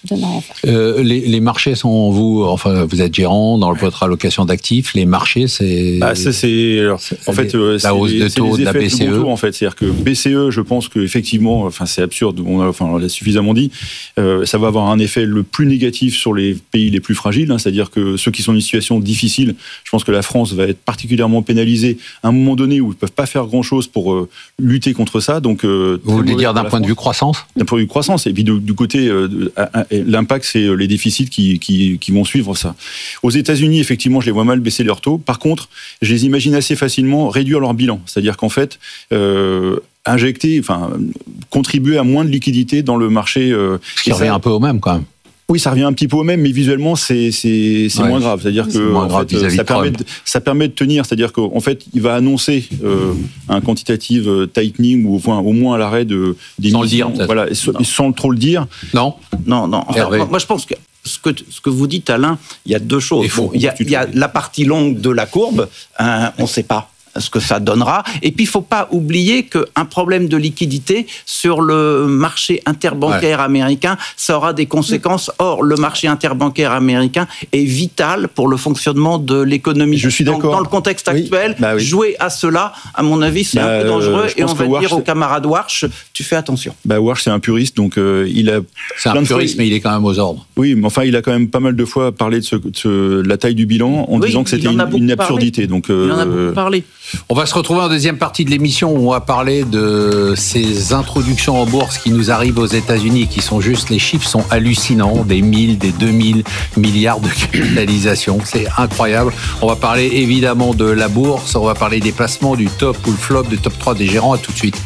Euh, les, les marchés sont, vous, enfin, vous êtes gérant dans votre allocation d'actifs. Les marchés, c'est. Ah, ça, c'est. Alors, en fait, la c'est hausse les, de taux c'est les de la effets B C E. de taux, en fait, c'est-à-dire que B C E, je pense que effectivement, enfin, c'est absurde. On a, enfin, on l'a suffisamment dit. Euh, ça va avoir un effet le plus négatif sur les pays les plus fragiles, hein, c'est-à-dire que ceux qui sont dans une situation difficile. Je pense que la France va être particulièrement pénalisée à un moment donné où ils peuvent pas faire grand-chose pour euh, lutter contre ça. Donc, euh, vous voulez dire d'un point de vue croissance? D'un point de vue croissance, et puis de, du côté, euh, de, à, à, l'impact, c'est les déficits qui, qui, qui vont suivre ça. Aux États-Unis, effectivement, je les vois mal baisser leurs taux. Par contre, je les imagine assez facilement réduire leur bilan. C'est-à-dire qu'en fait, euh, injecter, enfin, contribuer à moins de liquidités dans le marché. Euh, Ce qui revient ça, un peu au même, quand même. Oui, ça revient un petit peu au même, mais visuellement, c'est c'est c'est ouais, moins grave. C'est-à-dire que moins grave en fait, ça permet de, ça permet de tenir. C'est-à-dire qu'en fait, il va annoncer euh, un quantitative tightening ou enfin, au moins à l'arrêt de des sans le dire, voilà, sans, sans trop le dire. Non, non, non. En fait, moi, moi, je pense que ce que ce que vous dites, Alain, il y a deux choses. Bon, il y a, il y a la partie longue de la courbe. Hein, on ne sait pas ce que ça donnera. Et puis, il ne faut pas oublier qu'un problème de liquidité sur le marché interbancaire ouais. américain, ça aura des conséquences. Or, le marché interbancaire américain est vital pour le fonctionnement de l'économie. Je suis d'accord. Dans, dans le contexte actuel, oui. Bah oui. jouer à cela, à mon avis, c'est bah, un peu dangereux. Et on va Warsh, dire au camarade Warsh, tu fais attention. Bah, Warsh, c'est un puriste, donc euh, il a... C'est un puriste, fois, mais il est quand même aux ordres. Oui, mais enfin, il a quand même pas mal de fois parlé de, ce, de, ce, de la taille du bilan en oui, disant que c'était une, une absurdité. Donc, euh, il en a beaucoup parlé. On va se retrouver en deuxième partie de l'émission où on va parler de ces introductions en bourse qui nous arrivent aux États-Unis, qui sont juste, les chiffres sont hallucinants, des mille, des deux mille milliards de capitalisation, c'est incroyable. On va parler évidemment de la bourse, on va parler des placements, du top ou le flop, du top trois des gérants. À tout de suite.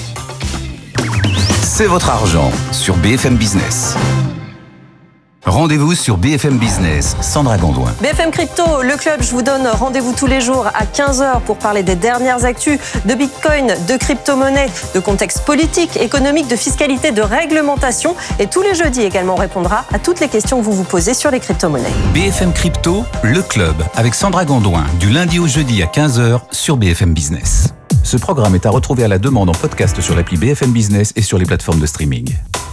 C'est votre argent sur B F M Business. Rendez-vous sur B F M Business, Sandra Gondouin. B F M Crypto, le club, je vous donne rendez-vous tous les jours à quinze heures pour parler des dernières actus de Bitcoin, de crypto-monnaie, de contexte politique, économique, de fiscalité, de réglementation. Et tous les jeudis également, on répondra à toutes les questions que vous vous posez sur les crypto-monnaies. B F M Crypto, le club, avec Sandra Gondouin, du lundi au jeudi à quinze heures sur B F M Business. Ce programme est à retrouver à la demande en podcast sur l'appli B F M Business et sur les plateformes de streaming.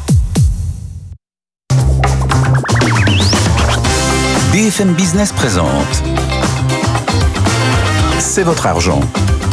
B F M Business présente C'est votre argent.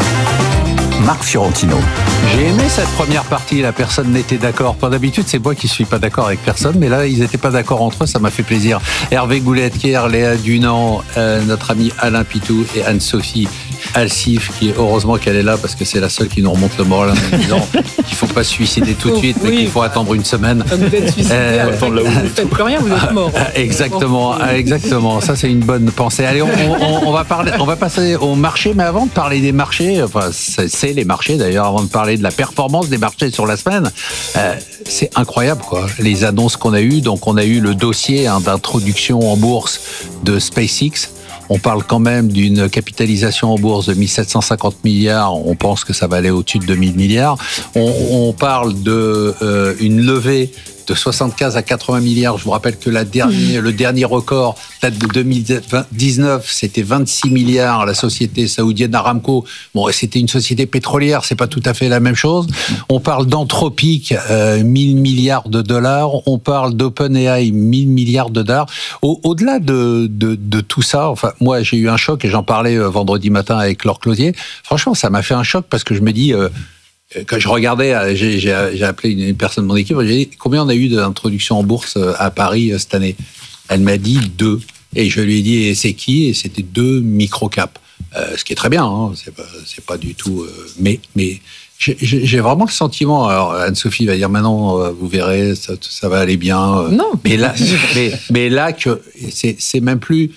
Marc Fiorentino. J'ai aimé cette première partie, la personne n'était d'accord. Pas d'habitude, c'est moi qui suis pas d'accord avec personne, mais là, ils n'étaient pas d'accord entre eux, ça m'a fait plaisir. Hervé Goulet-Kier, Léa Dunant, euh, notre ami Alain Pitou et Anne-Sophie Alsif, qui heureusement qu'elle est là parce que c'est la seule qui nous remonte le moral en nous disant qu'il ne faut pas se suicider tout de suite, mais oui. qu'il faut attendre une semaine. Quand vous êtes suicidé, euh, vous ne faites plus rien, vous êtes mort. Exactement, exactement. Ça, c'est une bonne pensée. Allez, on, on, on, va parler, on va passer au marché, mais avant de parler des marchés, enfin, c'est, c'est les marchés d'ailleurs, avant de parler de la performance des marchés sur la semaine, euh, c'est incroyable, quoi. Les annonces qu'on a eues. Donc, on a eu le dossier hein, d'introduction en bourse de SpaceX. On parle quand même d'une capitalisation en bourse de mille sept cent cinquante milliards. On pense que ça va aller au-dessus de deux mille milliards. On, on parle de euh, une levée de soixante-quinze à quatre-vingts milliards. Je vous rappelle que la dernière, le dernier record date de deux mille dix-neuf, c'était vingt-six milliards. La société saoudienne Aramco, bon, c'était une société pétrolière, c'est pas tout à fait la même chose. On parle d'Anthropic, euh, mille milliards de dollars. On parle d'OpenAI, mille milliards de dollars. Au, au-delà de, de, de tout ça, enfin, moi, j'ai eu un choc et j'en parlais euh, vendredi matin avec Laure Closier. Franchement, ça m'a fait un choc parce que je me dis, euh, quand je regardais, j'ai, j'ai, j'ai appelé une personne de mon équipe, j'ai dit combien on a eu d'introductions en bourse à Paris cette année. Elle m'a dit deux. Et je lui ai dit, et c'est qui? Et c'était deux micro-caps. Euh, ce qui est très bien, hein, c'est pas, c'est pas du tout. Euh, mais, mais j'ai, j'ai vraiment le sentiment. Alors Anne-Sophie va dire maintenant, euh, vous verrez, ça, ça va aller bien. Euh, non. Mais là, mais, mais là que c'est, c'est même plus.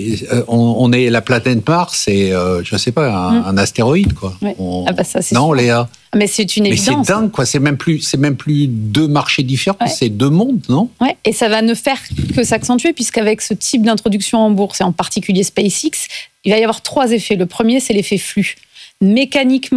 On, on est la planète Mars, c'est, euh, je sais pas, un, mmh. un astéroïde, quoi. Ouais. On, ah bah ça, c'est non, sûr. Léa. Mais c'est une évidence. Mais c'est dingue, quoi. C'est même plus, c'est même plus deux marchés différents, ouais. c'est deux mondes, non? Ouais. Et ça va ne faire que s'accentuer, puisqu'avec ce type d'introduction en bourse, et en particulier SpaceX, il va y avoir trois effets. Le premier, c'est l'effet flux. Mécaniquement,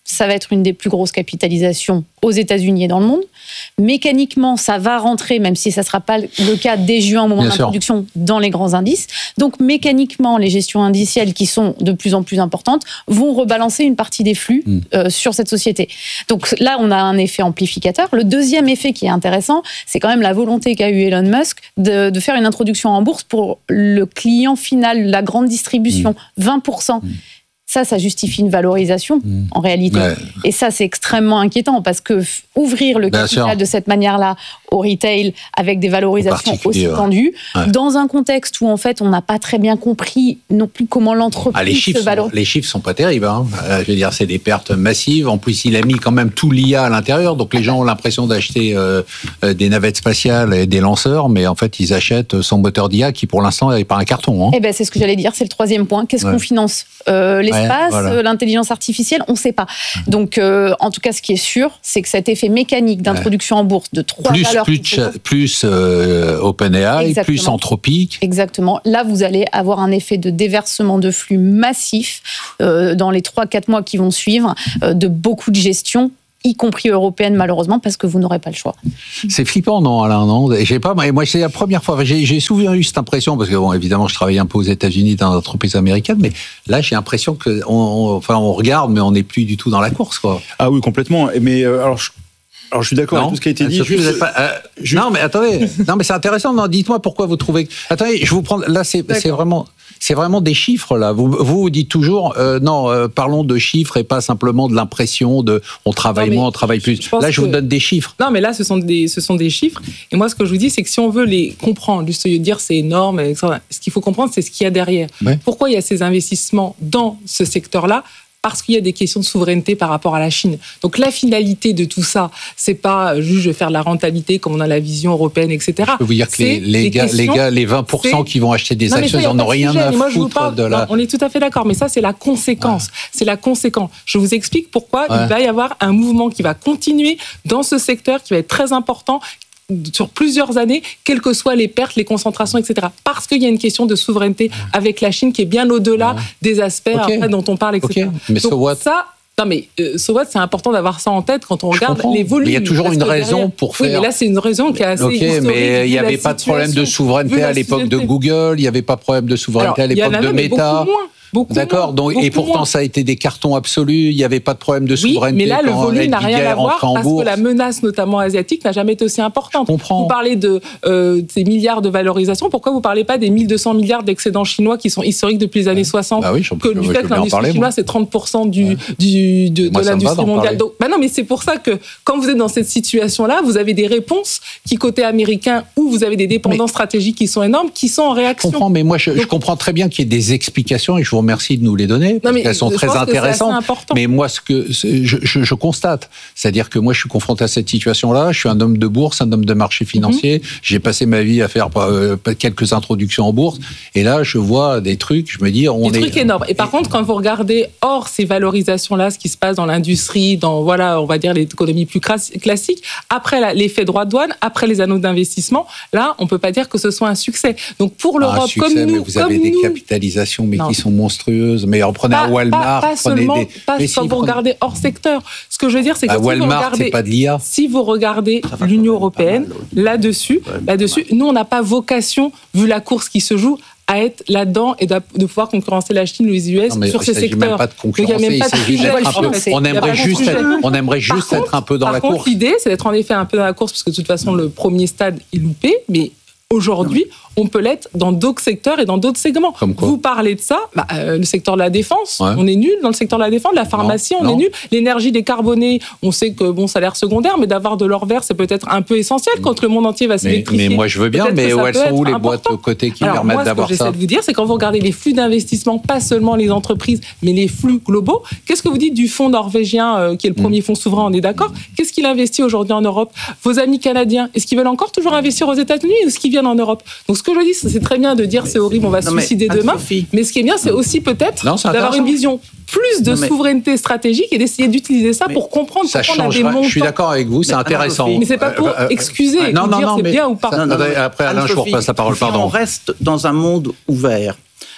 ça va être une des plus grosses capitalisations aux États-Unis et dans le monde. Mécaniquement, ça va rentrer, même si ça ne sera pas le cas dès juin au moment de l'introduction, dans les grands indices. Donc mécaniquement, les gestions indicielles qui sont de plus en plus importantes vont rebalancer une partie des flux mmh. euh, sur cette société. Donc là, on a un effet amplificateur. Le deuxième effet qui est intéressant, c'est quand même la volonté qu'a eu Elon Musk de, de faire une introduction en bourse pour le client final, la grande distribution, mmh. vingt pour cent. Mmh. Ça, ça justifie une valorisation, mmh. en réalité. Ouais. Et ça, c'est extrêmement inquiétant, parce que f- ouvrir le capital de cette manière-là au retail, avec des valorisations aussi tendues, ouais. dans un contexte où, en fait, on n'a pas très bien compris non plus comment l'entreprise ah, les chiffres se valorise. Sont, les chiffres sont pas terribles. Hein. Euh, je veux dire, c'est des pertes massives. En plus, il a mis quand même tout l'I A à l'intérieur, donc les gens ont l'impression d'acheter euh, des navettes spatiales et des lanceurs, mais en fait, ils achètent son moteur d'I A qui, pour l'instant, n'est pas un carton. Hein. Eh ben, c'est ce que j'allais dire, c'est le troisième point. Qu'est-ce ouais. qu'on finance euh, les l'espace, ouais, voilà. l'intelligence artificielle, on ne sait pas. Donc, euh, en tout cas, ce qui est sûr, c'est que cet effet mécanique d'introduction ouais. en bourse de trois plus, valeurs... Plus, ch- plus euh, OpenAI, plus Anthropique. Exactement. Là, vous allez avoir un effet de déversement de flux massif euh, dans les trois à quatre mois qui vont suivre, euh, de beaucoup de gestion, y compris européenne, malheureusement, parce que vous n'aurez pas le choix. C'est flippant, non, Alain, non ? J'ai pas, moi, c'est la première fois, j'ai, j'ai souvent eu cette impression, parce que, bon, évidemment, je travaillais un peu aux États-Unis dans des entreprises américaines, mais là, j'ai l'impression que, on, on, enfin, on regarde, mais on n'est plus du tout dans la course, quoi. Ah oui, complètement. Mais, euh, alors, je... Alors je suis d'accord non, avec tout ce qui a été dit. Sophie, juste... vous pas, euh, juste... Non mais attendez, non mais c'est intéressant. Non, dites-moi pourquoi vous trouvez. Attendez, je vous prends. Là c'est, c'est vraiment, c'est vraiment des chiffres là. Vous vous, vous dites toujours euh, non, euh, parlons de chiffres et pas simplement de l'impression de on travaille non, moins, on travaille plus. Je là je que... vous donne des chiffres. Non mais là ce sont des, ce sont des chiffres. Et moi ce que je vous dis c'est que si on veut les comprendre, juste dire c'est énorme, ce qu'il faut comprendre c'est ce qu'il y a derrière. Ouais. Pourquoi il y a ces investissements dans ce secteur-là? Parce qu'il y a des questions de souveraineté par rapport à la Chine. Donc la finalité de tout ça, c'est pas juste de faire de la rentabilité comme on a la vision européenne, et cetera. Je peux vous dire que les, les, gars, questions, les gars, les vingt pour cent qui vont acheter des non, actions, ils n'en ont rien sujet, à moi, foutre parle, de la... Non, on est tout à fait d'accord, mais ça c'est la conséquence. Ouais. C'est la conséquence. Je vous explique pourquoi ouais. il va y avoir un mouvement qui va continuer dans ce secteur, qui va être très important, sur plusieurs années, quelles que soient les pertes, les concentrations, et cetera. Parce qu'il y a une question de souveraineté avec la Chine qui est bien au-delà ouais. des aspects okay. après, dont on parle, et cetera. Okay. Mais donc, so what? Ça, non mais euh, so what, c'est important d'avoir ça en tête quand on regarde les volumes. Mais il y a toujours une raison derrière... pour faire. Oui, mais là c'est une raison qui est assez okay, historique. Mais il n'y avait pas de problème de souveraineté à l'époque de Google, il n'y avait pas de problème de souveraineté Alors, à l'époque de Meta. Beaucoup D'accord, moins, donc, et pourtant moins. Ça a été des cartons absolus, il n'y avait pas de problème de souveraineté. Oui, mais là, le volume n'a rien à voir parce bourse. que la menace, notamment asiatique, n'a jamais été aussi importante. Je comprends. Vous parlez de euh, ces milliards de valorisation, pourquoi vous ne parlez pas des mille deux cents milliards d'excédents chinois qui sont historiques depuis les années soixante bah oui, je, que je, du je, fait que l'industrie chinoise, c'est trente pour cent du, ouais. du, de, Moi, de l'industrie mondiale. Donc, bah non, mais c'est pour ça que quand vous êtes dans cette situation-là, vous avez des réponses qui, côté américain, où vous avez des dépendances mais, stratégiques qui sont énormes, qui sont en réaction. Je comprends, mais moi, je, Donc, je comprends très bien qu'il y ait des explications et je vous remercie de nous les donner. Parce non, qu'elles sont très intéressantes. Mais moi, ce que je, je, je constate, c'est-à-dire que moi, je suis confronté à cette situation-là. Je suis un homme de bourse, un homme de marché financier. Mm-hmm. J'ai passé ma vie à faire euh, quelques introductions en bourse. Et là, je vois des trucs. Je me dis, on des est. Des trucs énormes. Et par et... contre, quand vous regardez hors ces valorisations-là, ce qui se passe dans l'industrie, dans voilà, on va dire l'économie plus classique, après la, l'effet droit de douane, après les anneaux d'investissement, là, on peut pas dire que ce soit un succès. Donc pour l'Europe, un succès, comme nous, mais vous avez des nous... capitalisations, mais non. qui sont monstrueuses. Mais prenez pas, un Walmart, pas, pas prenez seulement, des... pas mais quand si vous regardez hors secteur. Ce que je veux dire, c'est que bah, si Walmart, vous regardez, c'est pas de l'I A. Si vous regardez l'Union européenne, là-dessus, ouais, là-dessus, nous, on n'a pas vocation, vu la course qui se joue, à être là-dedans et de pouvoir concurrencer la Chine ou les U S non, sur ces secteurs. Même pas de concurrence. Il n'y a même pas de sujet. On aimerait juste, être, on aimerait juste contre, être un peu dans la contre, course. L'idée, c'est d'être en effet un peu dans la course, parce que de toute façon, le premier stade est loupé, mais aujourd'hui, on peut l'être dans d'autres secteurs et dans d'autres segments. Vous parlez de ça, bah, euh, le secteur de la défense, ouais. on est nul dans le secteur de la défense, la pharmacie, non, on non. est nul. L'énergie décarbonée, on sait que bon, ça a l'air secondaire, mais d'avoir de l'or vert, c'est peut-être un peu essentiel quand le monde entier va s'électrifier. Mais, mais moi, je veux bien, mais où elles sont où les important. boîtes aux côtés qui Alors, permettent moi, d'avoir ça? Ce que j'essaie de vous dire, c'est quand vous regardez les flux d'investissement, pas seulement les entreprises, mais les flux globaux, qu'est-ce que vous dites du fonds norvégien, euh, qui est le premier mmh. fonds souverain, on est d'accord? Qu'est-ce qu'il investit aujourd'hui en Europe? Vos amis canadiens, est-ce qu'ils veulent encore toujours investir aux États-Unis ou est-ce qu'ils viennent en Europe? Donc, ce que je dis, c'est très bien de dire mais, c'est horrible, on va se suicider demain. Mais ce qui est bien, c'est aussi peut-être non, c'est d'avoir une vision plus de non, mais... souveraineté stratégique et d'essayer d'utiliser ça mais pour comprendre ça pourquoi on a des montants. Je suis d'accord avec vous, c'est mais, intéressant. Mais c'est pas pour euh, excuser, euh, non, non, dire non, c'est bien ou pas. Ça, non, non, après, Alain, je vous repasse la parole. Pardon. On reste dans un monde ouvert.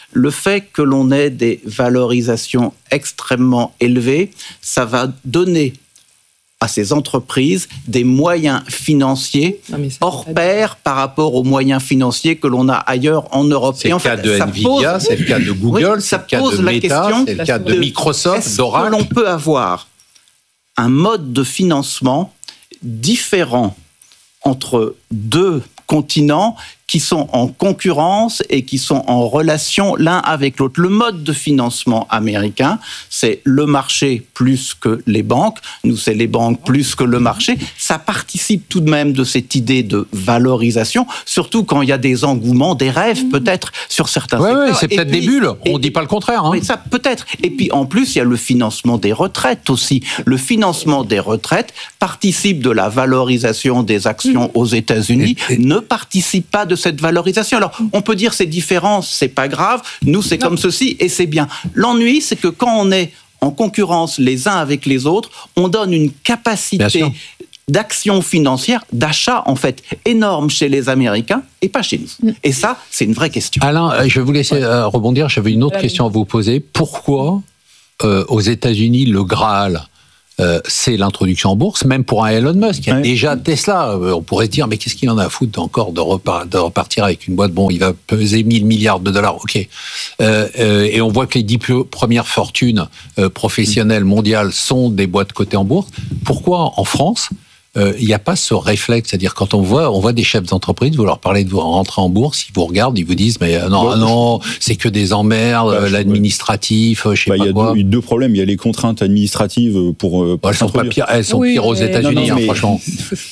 Le fait que l'on ait des valorisations extrêmement élevées, ça va donner à ces entreprises des moyens financiers hors pair par rapport aux moyens financiers que l'on a ailleurs en Europe. C'est le cas de Nvidia, c'est le cas de Google, c'est le cas de Meta, c'est le cas de Microsoft, d'Oracle. Est-ce que l'on peut avoir un mode de financement différent entre deux continents qui sont en concurrence et qui sont en relation l'un avec l'autre. Le mode de financement américain, c'est le marché plus que les banques. Nous, c'est les banques plus que le marché. Ça participe tout de même de cette idée de valorisation, surtout quand il y a des engouements, des rêves peut-être sur certains ouais, secteurs. Oui, c'est peut-être puis, des bulles. On ne dit pas le contraire. Hein. Oui, ça peut-être. Et puis en plus, il y a le financement des retraites aussi. Le financement des retraites participe de la valorisation des actions aux États-Unis, et, et... ne participe pas de cette valorisation. Alors, on peut dire c'est différent, c'est pas grave, nous c'est non. comme ceci et c'est bien. L'ennui, c'est que quand on est en concurrence les uns avec les autres, on donne une capacité d'action financière, d'achat en fait énorme chez les Américains et pas chez nous. Et ça, c'est une vraie question. Alain, je vais vous laisser ouais. rebondir, j'avais une autre ouais. question à vous poser. Pourquoi euh, aux États-Unis le Graal Euh, c'est l'introduction en bourse, même pour un Elon Musk, qui a ouais. déjà Tesla. Euh, on pourrait se dire, mais qu'est-ce qu'il en a à foutre encore de, repart, de repartir avec une boîte? Bon, il va peser mille milliards de dollars, ok. Euh, euh, et on voit que les dix premières fortunes euh, professionnelles mondiales sont des boîtes cotées en bourse. Pourquoi en France il euh, n'y a pas ce réflexe, c'est-à-dire quand on voit, on voit des chefs d'entreprise, vous leur parlez de vous rentrer en bourse, ils vous regardent, ils vous disent mais euh, non, bon, non, c'est que des emmerdes, bah, l'administratif, ouais. je sais bah, pas y a quoi. Il y a deux problèmes, il y a les contraintes administratives pour. pour bah, elles, sont pas pires, elles sont oui, pires aux États-Unis, non, non, mais... hein, franchement.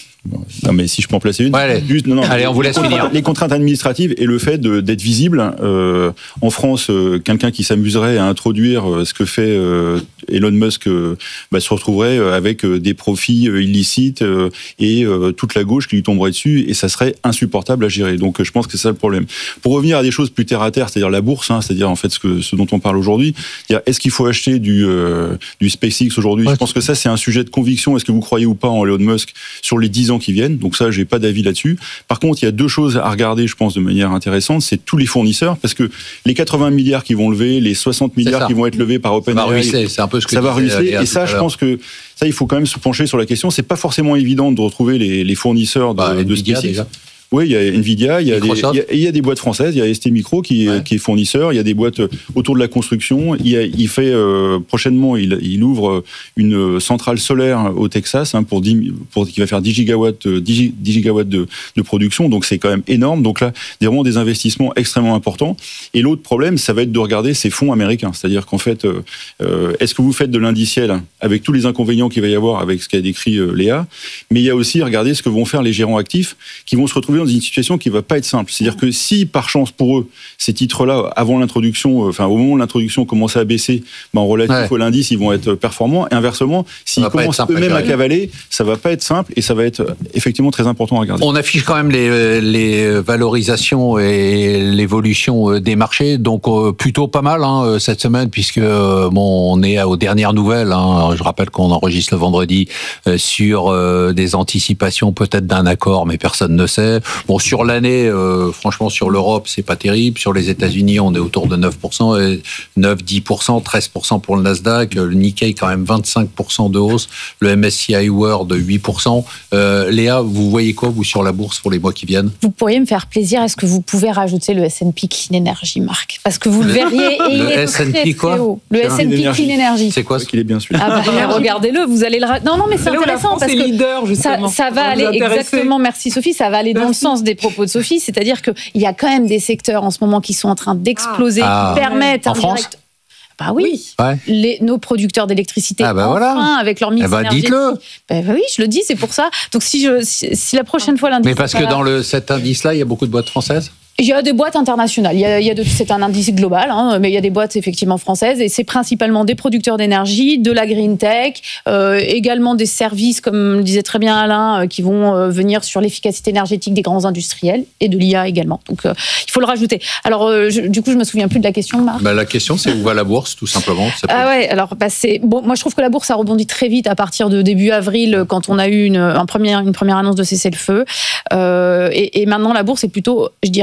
Non, mais si je peux en placer une. Ouais, allez, juste, non, non, allez on vous laisse finir. Les contraintes administratives et le fait de, d'être visible. Euh, en France, euh, quelqu'un qui s'amuserait à introduire euh, ce que fait euh, Elon Musk euh, bah, se retrouverait avec euh, des profits euh, illicites euh, et euh, toute la gauche qui lui tomberait dessus et ça serait insupportable à gérer. Donc, euh, je pense que c'est ça le problème. Pour revenir à des choses plus terre à terre, c'est-à-dire la bourse, hein, c'est-à-dire en fait ce, que, ce dont on parle aujourd'hui, est-ce qu'il faut acheter du, euh, du SpaceX aujourd'hui? ouais. Je pense que ça, c'est un sujet de conviction. Est-ce que vous croyez ou pas en Elon Musk sur les dix ans qui viennent? Donc ça, j'ai pas d'avis là-dessus. Par contre, il y a deux choses à regarder, je pense, de manière intéressante. C'est tous les fournisseurs, parce que les quatre-vingts milliards qui vont lever, les soixante milliards qui vont être levés par OpenAI, c'est un peu ce que ça va ruisseler. Et ça, je pense que ça, il faut quand même se pencher sur la question. C'est pas forcément évident de retrouver les, les fournisseurs de, bah, de SpaceX. Déjà. Oui, il y a Nvidia, il y a, des, il, y a, il y a des boîtes françaises, il y a S T Micro qui, ouais. qui est fournisseur, il y a des boîtes autour de la construction. Il, y a, il fait euh, prochainement, il, il ouvre une centrale solaire au Texas hein, pour dix, pour qui va faire dix gigawatts, dix, dix gigawatts de, de production. Donc c'est quand même énorme. Donc là, il y a vraiment des investissements extrêmement importants. Et l'autre problème, ça va être de regarder ces fonds américains. C'est-à-dire qu'en fait, euh, est-ce que vous faites de l'indiciel avec tous les inconvénients qu'il va y avoir avec ce qu'a décrit euh, Léa, mais il y a aussi regarder ce que vont faire les gérants actifs qui vont se retrouver dans une situation qui va pas être simple. C'est-à-dire que si, par chance pour eux, ces titres-là, avant l'introduction, enfin, au moment où l'introduction commençait à baisser, ben, en relatif ouais. à l'indice, ils vont être performants. Et inversement, s'ils commencent eux-mêmes à cavaler, ça va pas être simple et ça va être effectivement très important à regarder. On affiche quand même les, les valorisations et l'évolution des marchés, donc plutôt pas mal hein, cette semaine, puisque bon, on est aux dernières nouvelles. Hein. Je rappelle qu'on enregistre le vendredi sur des anticipations peut-être d'un accord, mais personne ne sait. Bon, sur l'année, euh, franchement, sur l'Europe, c'est pas terrible. Sur les États-Unis, on est autour de neuf pour cent, neuf, dix pour cent, treize pour cent pour le Nasdaq. Le Nikkei, quand même, vingt-cinq pour cent de hausse. Le M S C I World, huit pour cent. Euh, Léa, vous voyez quoi, vous, sur la bourse pour les mois qui viennent? Vous pourriez me faire plaisir. Est-ce que vous pouvez rajouter le S and P Clean Energy, Marc? Parce que vous le verriez et il est très, très haut. Le S and P Clean Energy. C'est quoi ce qu'il est bien celui-là? Ah bah, regardez-le, vous allez le... Non, non, mais c'est intéressant parce que leader, ça, ça va aller exactement, merci Sophie, ça va aller dans le sens des propos de Sophie, c'est-à-dire qu'il y a quand même des secteurs en ce moment qui sont en train d'exploser, ah. qui permettent... En France direct... Bah oui, ouais. Les, nos producteurs d'électricité, ah bah enfin, voilà. avec leur mix eh bah, énergétique. Dites-le. Bah oui, je le dis, c'est pour ça. Donc si, je, si, si la prochaine fois l'indice... Mais parce que là, dans le, cet indice-là, il y a beaucoup de boîtes françaises? Il y a des boîtes internationales. Il y a, il y a de, c'est un indice global, hein, mais il y a des boîtes effectivement françaises et c'est principalement des producteurs d'énergie, de la green tech, euh, également des services, comme le disait très bien Alain, euh, qui vont euh, venir sur l'efficacité énergétique des grands industriels et de l'I A également. Donc euh, il faut le rajouter. Alors euh, je, du coup, je me souviens plus de la question, Marc. Bah, la question, c'est où va la bourse, tout simplement. Ça peut... Ah ouais. Alors bah, c'est bon. Moi, je trouve que la bourse a rebondi très vite à partir de début avril, quand on a eu une, un premier, une première annonce de cessez-le-feu. Euh, et, et maintenant, la bourse est plutôt, je dirais,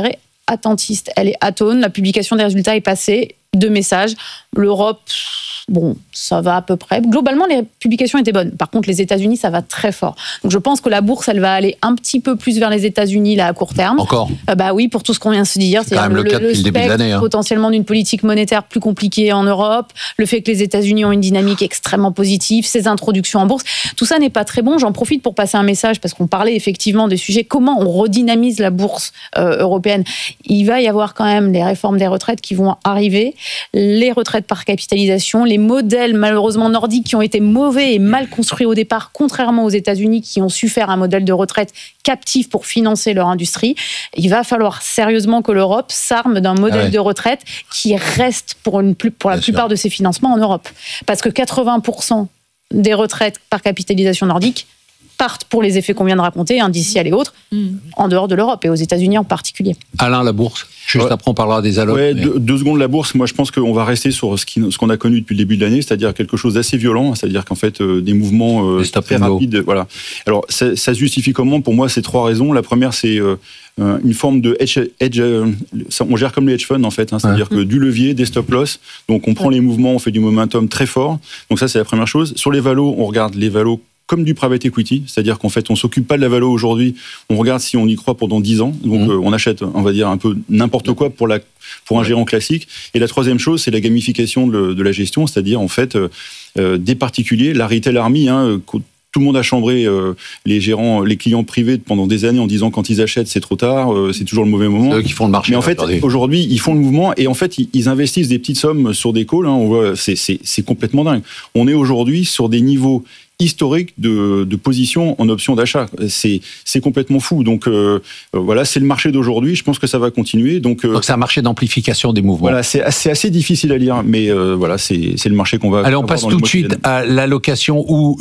attentiste, elle est atone. La publication des résultats est passée. Deux messages. L'Europe, bon, ça va à peu près. Globalement, les publications étaient bonnes. Par contre, les États-Unis, ça va très fort. Donc, je pense que la bourse, elle va aller un petit peu plus vers les États-Unis là à court terme. Encore. Euh, bah oui, pour tout ce qu'on vient de se dire. C'est quand même le, le cas depuis le début de l'année. Hein. Potentiellement d'une politique monétaire plus compliquée en Europe, le fait que les États-Unis ont une dynamique extrêmement positive, ces introductions en bourse, tout ça n'est pas très bon. J'en profite pour passer un message parce qu'on parlait effectivement des sujets. Comment on redynamise la bourse euh, européenne ? Il va y avoir quand même les réformes des retraites qui vont arriver. Les retraites par capitalisation, les modèles malheureusement nordiques qui ont été mauvais et mal construits au départ, contrairement aux États-Unis qui ont su faire un modèle de retraite captif pour financer leur industrie. Il va falloir sérieusement que l'Europe s'arme d'un modèle ah ouais. de retraite qui reste pour, une, pour la Bien plupart sûr. de ses financements en Europe. Parce que quatre-vingts pour cent des retraites par capitalisation nordique partent pour les effets qu'on vient de raconter, indiciels et autres, mmh. en dehors de l'Europe et aux États-Unis en particulier. Alain, la bourse. Juste ouais. après, on parlera des allocs. Ouais, mais... deux, deux secondes, la bourse. Moi, je pense qu'on va rester sur ce, qui, ce qu'on a connu depuis le début de l'année, c'est-à-dire quelque chose d'assez violent, c'est-à-dire qu'en fait, euh, des mouvements euh, très rapides. Voilà. Alors, ça, ça se justifie comment ? Pour moi, c'est trois raisons. La première, c'est euh, une forme de hedge. hedge euh, on gère comme les hedge funds, en fait. Hein, c'est-à-dire ouais. que du levier, des stop-loss. Donc, on prend ouais. les mouvements, on fait du momentum très fort. Donc, ça, c'est la première chose. Sur les valos, on regarde les valos comme du private equity, c'est-à-dire qu'en fait, on s'occupe pas de la valo aujourd'hui, on regarde si on y croit pendant dix ans, donc mmh. euh, on achète, on va dire, un peu n'importe quoi pour, la, pour un ouais. gérant classique. Et la troisième chose, c'est la gamification de, de la gestion, c'est-à-dire, en fait, euh, euh, des particuliers, la retail army, hein, tout le monde a chambré euh, les gérants, les clients privés pendant des années en disant quand ils achètent, c'est trop tard, euh, c'est toujours le mauvais moment. C'est eux qui font le marché. Mais en fait, attendez. aujourd'hui, ils font le mouvement et en fait, ils, ils investissent des petites sommes sur des calls. Hein, on voit, c'est, c'est, c'est complètement dingue. On est aujourd'hui sur des niveaux historique de, de position en option d'achat. C'est, c'est complètement fou. Donc euh, voilà, c'est le marché d'aujourd'hui. Je pense que ça va continuer. Donc, euh, Donc c'est un marché d'amplification des mouvements. Voilà, c'est assez, assez difficile à lire, mais euh, voilà, c'est, c'est le marché qu'on va. Allez, on passe tout de suite à l'allocation ou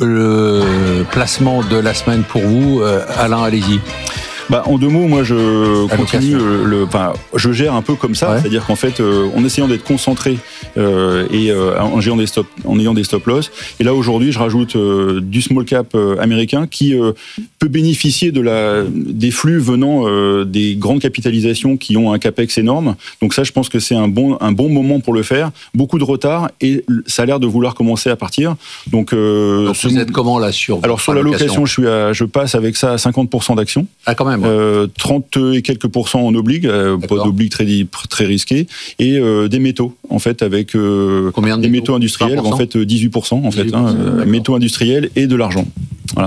le placement de la semaine pour vous. Euh, Alain, allez-y. Bah, en deux mots, moi, je continue le, enfin, je gère un peu comme ça, ouais. c'est-à-dire qu'en fait, euh, en essayant d'être concentré euh, et euh, en gérant des stop, en ayant des stop loss. Et là, aujourd'hui, je rajoute euh, du small cap euh, américain qui euh, peut bénéficier de la des flux venant euh, des grandes capitalisations qui ont un capex énorme. Donc ça, je pense que c'est un bon un bon moment pour le faire. Beaucoup de retard et ça a l'air de vouloir commencer à partir. Donc, euh, Donc vous êtes comment là sur Alors sur l'allocation, je suis à, je passe avec ça à cinquante pour cent d'actions. Ah quand même. Euh, trente et quelques pourcents en obligue, euh, pas d'obligue très, très risqué, et euh, des métaux, en fait, avec euh, Combien de des métaux, métaux industriels, en fait, dix-huit pour cent, en fait, hein, euh, métaux industriels et de l'argent. Voilà.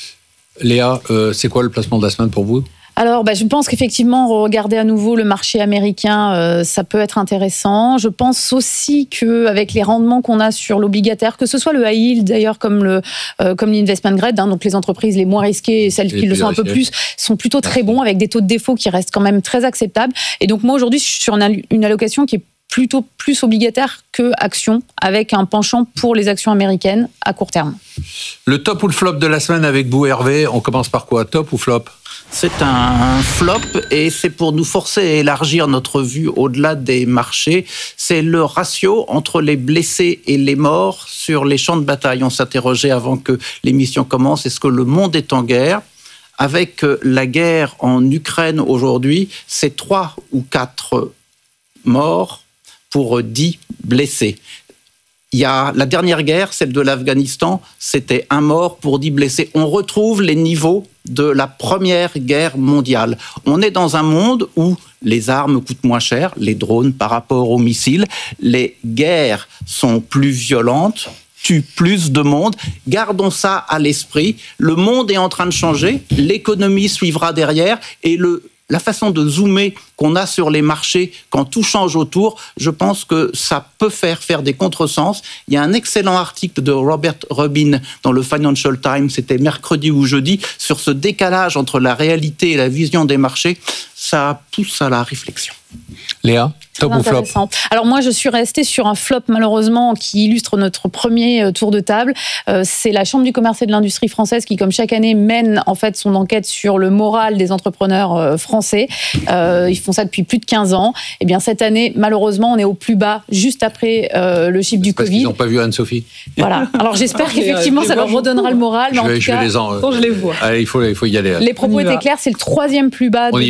Léa, euh, c'est quoi le placement de la semaine pour vous ? Alors, bah, je pense qu'effectivement, regarder à nouveau le marché américain, euh, ça peut être intéressant. Je pense aussi qu'avec les rendements qu'on a sur l'obligataire, que ce soit le high yield d'ailleurs comme le euh, comme l'investment grade, hein, donc les entreprises les moins risquées et celles et qui le sont un peu plus, sont plutôt très bons avec des taux de défaut qui restent quand même très acceptables. Et donc moi aujourd'hui, je suis sur une, une allocation qui est plutôt plus obligataire que action, avec un penchant pour les actions américaines à court terme. Le top ou le flop de la semaine avec vous, Hervé, on commence par quoi ? Top ou flop ? C'est un flop et c'est pour nous forcer à élargir notre vue au-delà des marchés. C'est le ratio entre les blessés et les morts sur les champs de bataille. On s'interrogeait avant que l'émission commence. Est-ce que le monde est en guerre ? Avec la guerre en Ukraine aujourd'hui, c'est trois ou quatre morts pour dix blessés. Il y a la dernière guerre, celle de l'Afghanistan, c'était un mort pour dix blessés. On retrouve les niveaux de la Première Guerre mondiale. On est dans un monde où les armes coûtent moins cher, les drones par rapport aux missiles, les guerres sont plus violentes, tuent plus de monde. Gardons ça à l'esprit. Le monde est en train de changer, l'économie suivra derrière et le la façon de zoomer qu'on a sur les marchés quand tout change autour, je pense que ça peut faire faire des contresens. Il y a un excellent article de Robert Rubin dans le Financial Times, c'était mercredi ou jeudi, sur ce décalage entre la réalité et la vision des marchés. Ça pousse à la réflexion. Léa, top ou flop ? Alors moi, je suis restée sur un flop malheureusement qui illustre notre premier tour de table. Euh, c'est la Chambre du commerce et de l'industrie française qui, comme chaque année, mène en fait son enquête sur le moral des entrepreneurs euh, français. Euh, ils font ça depuis plus de quinze ans. Et bien cette année, malheureusement, on est au plus bas, juste après euh, le chiffre du parce Covid. Ils n'ont pas vu Anne-Sophie. Voilà. Alors j'espère qu'effectivement, ça leur redonnera le moral. Mais je, vais, en tout je cas, vais les en. Quand je les vois. Allez, il faut, il faut y aller. Les propos étaient clairs. C'est le troisième plus bas. On y va, on y va.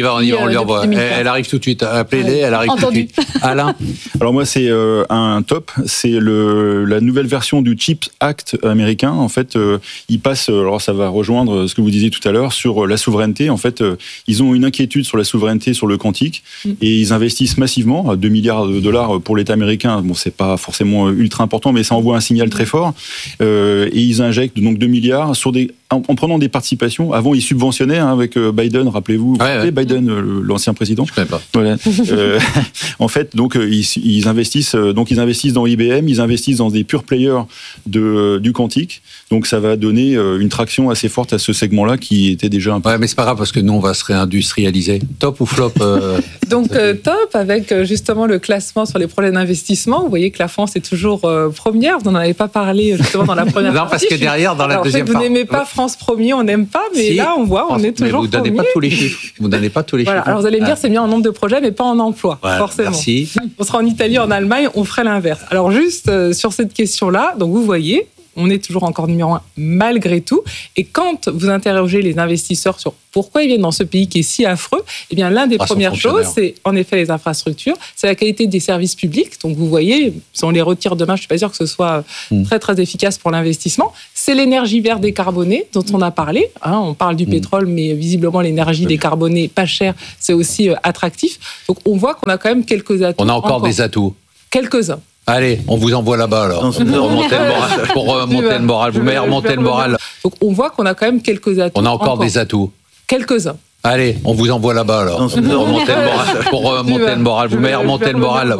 on lui envoie. Elle, elle arrive tout de suite. Appelez-les, elle arrive Entendu. tout de suite. Alain. Alors moi, c'est euh, un top. C'est le, la nouvelle version du CHIPS Act américain. En fait, euh, il passe, alors ça va rejoindre ce que vous disiez tout à l'heure, sur la souveraineté. En fait, euh, ils ont une inquiétude sur la souveraineté sur le quantique mm. et ils investissent massivement, deux milliards de dollars pour l'État américain. Bon, c'est pas forcément ultra important, mais ça envoie un signal très fort. Euh, et ils injectent donc deux milliards sur des, en, en prenant des participations. Avant, ils subventionnaient hein, avec Biden, rappelez-vous, vous ouais, ouais. Biden, l'ancien président. Je connais pas. Voilà. euh, en fait, donc ils, ils investissent, donc ils investissent dans I B M, ils investissent dans des pure players de du quantique. Donc ça va donner une traction assez forte à ce segment-là qui était déjà un peu. Ouais, mais c'est pas grave parce que nous on va se réindustrialiser. Top ou flop euh... Donc euh, top avec justement le classement sur les projets d'investissement. Vous voyez que la France est toujours euh, première. Vous n'en avez pas parlé justement dans la première non, partie. parce que derrière dans la Alors, deuxième partie. Vous n'aimez pas ouais. France premier, on n'aime pas, mais si. là on voit, on est toujours mais vous donnez premier. pas tous les chiffres. Vous donnez pas tous les voilà. chiffres. Alors vous allez me dire ah. c'est bien en nombre de projets, mais pas en emploi, ouais, forcément. Merci. On sera en Italie, en Allemagne, on ferait l'inverse. Alors juste euh, sur cette question-là, donc vous voyez. On est toujours encore numéro un malgré tout. Et quand vous interrogez les investisseurs sur pourquoi ils viennent dans ce pays qui est si affreux, eh bien l'un des ah, premières choses, c'est en effet les infrastructures, c'est la qualité des services publics. Donc vous voyez, si on les retire demain, je suis pas sûre que ce soit mmh. très très efficace pour l'investissement. C'est l'énergie verte décarbonée dont on a parlé. Hein, on parle du mmh. pétrole, mais visiblement l'énergie mmh. décarbonée, pas chère, c'est aussi euh, attractif. Donc on voit qu'on a quand même quelques atouts. On a encore, encore. des atouts. Quelques-uns. Allez, on vous envoie là-bas alors, pour remonter le moral. Pour remonter le moral. Vous mettez remonter le moral. Donc on voit qu'on a quand même quelques atouts. On a encore, encore. des atouts. Quelques-uns. Allez, on vous envoie là-bas alors, pour remonter le moral. Pour remonter le moral. Vous mettez remonter le moral.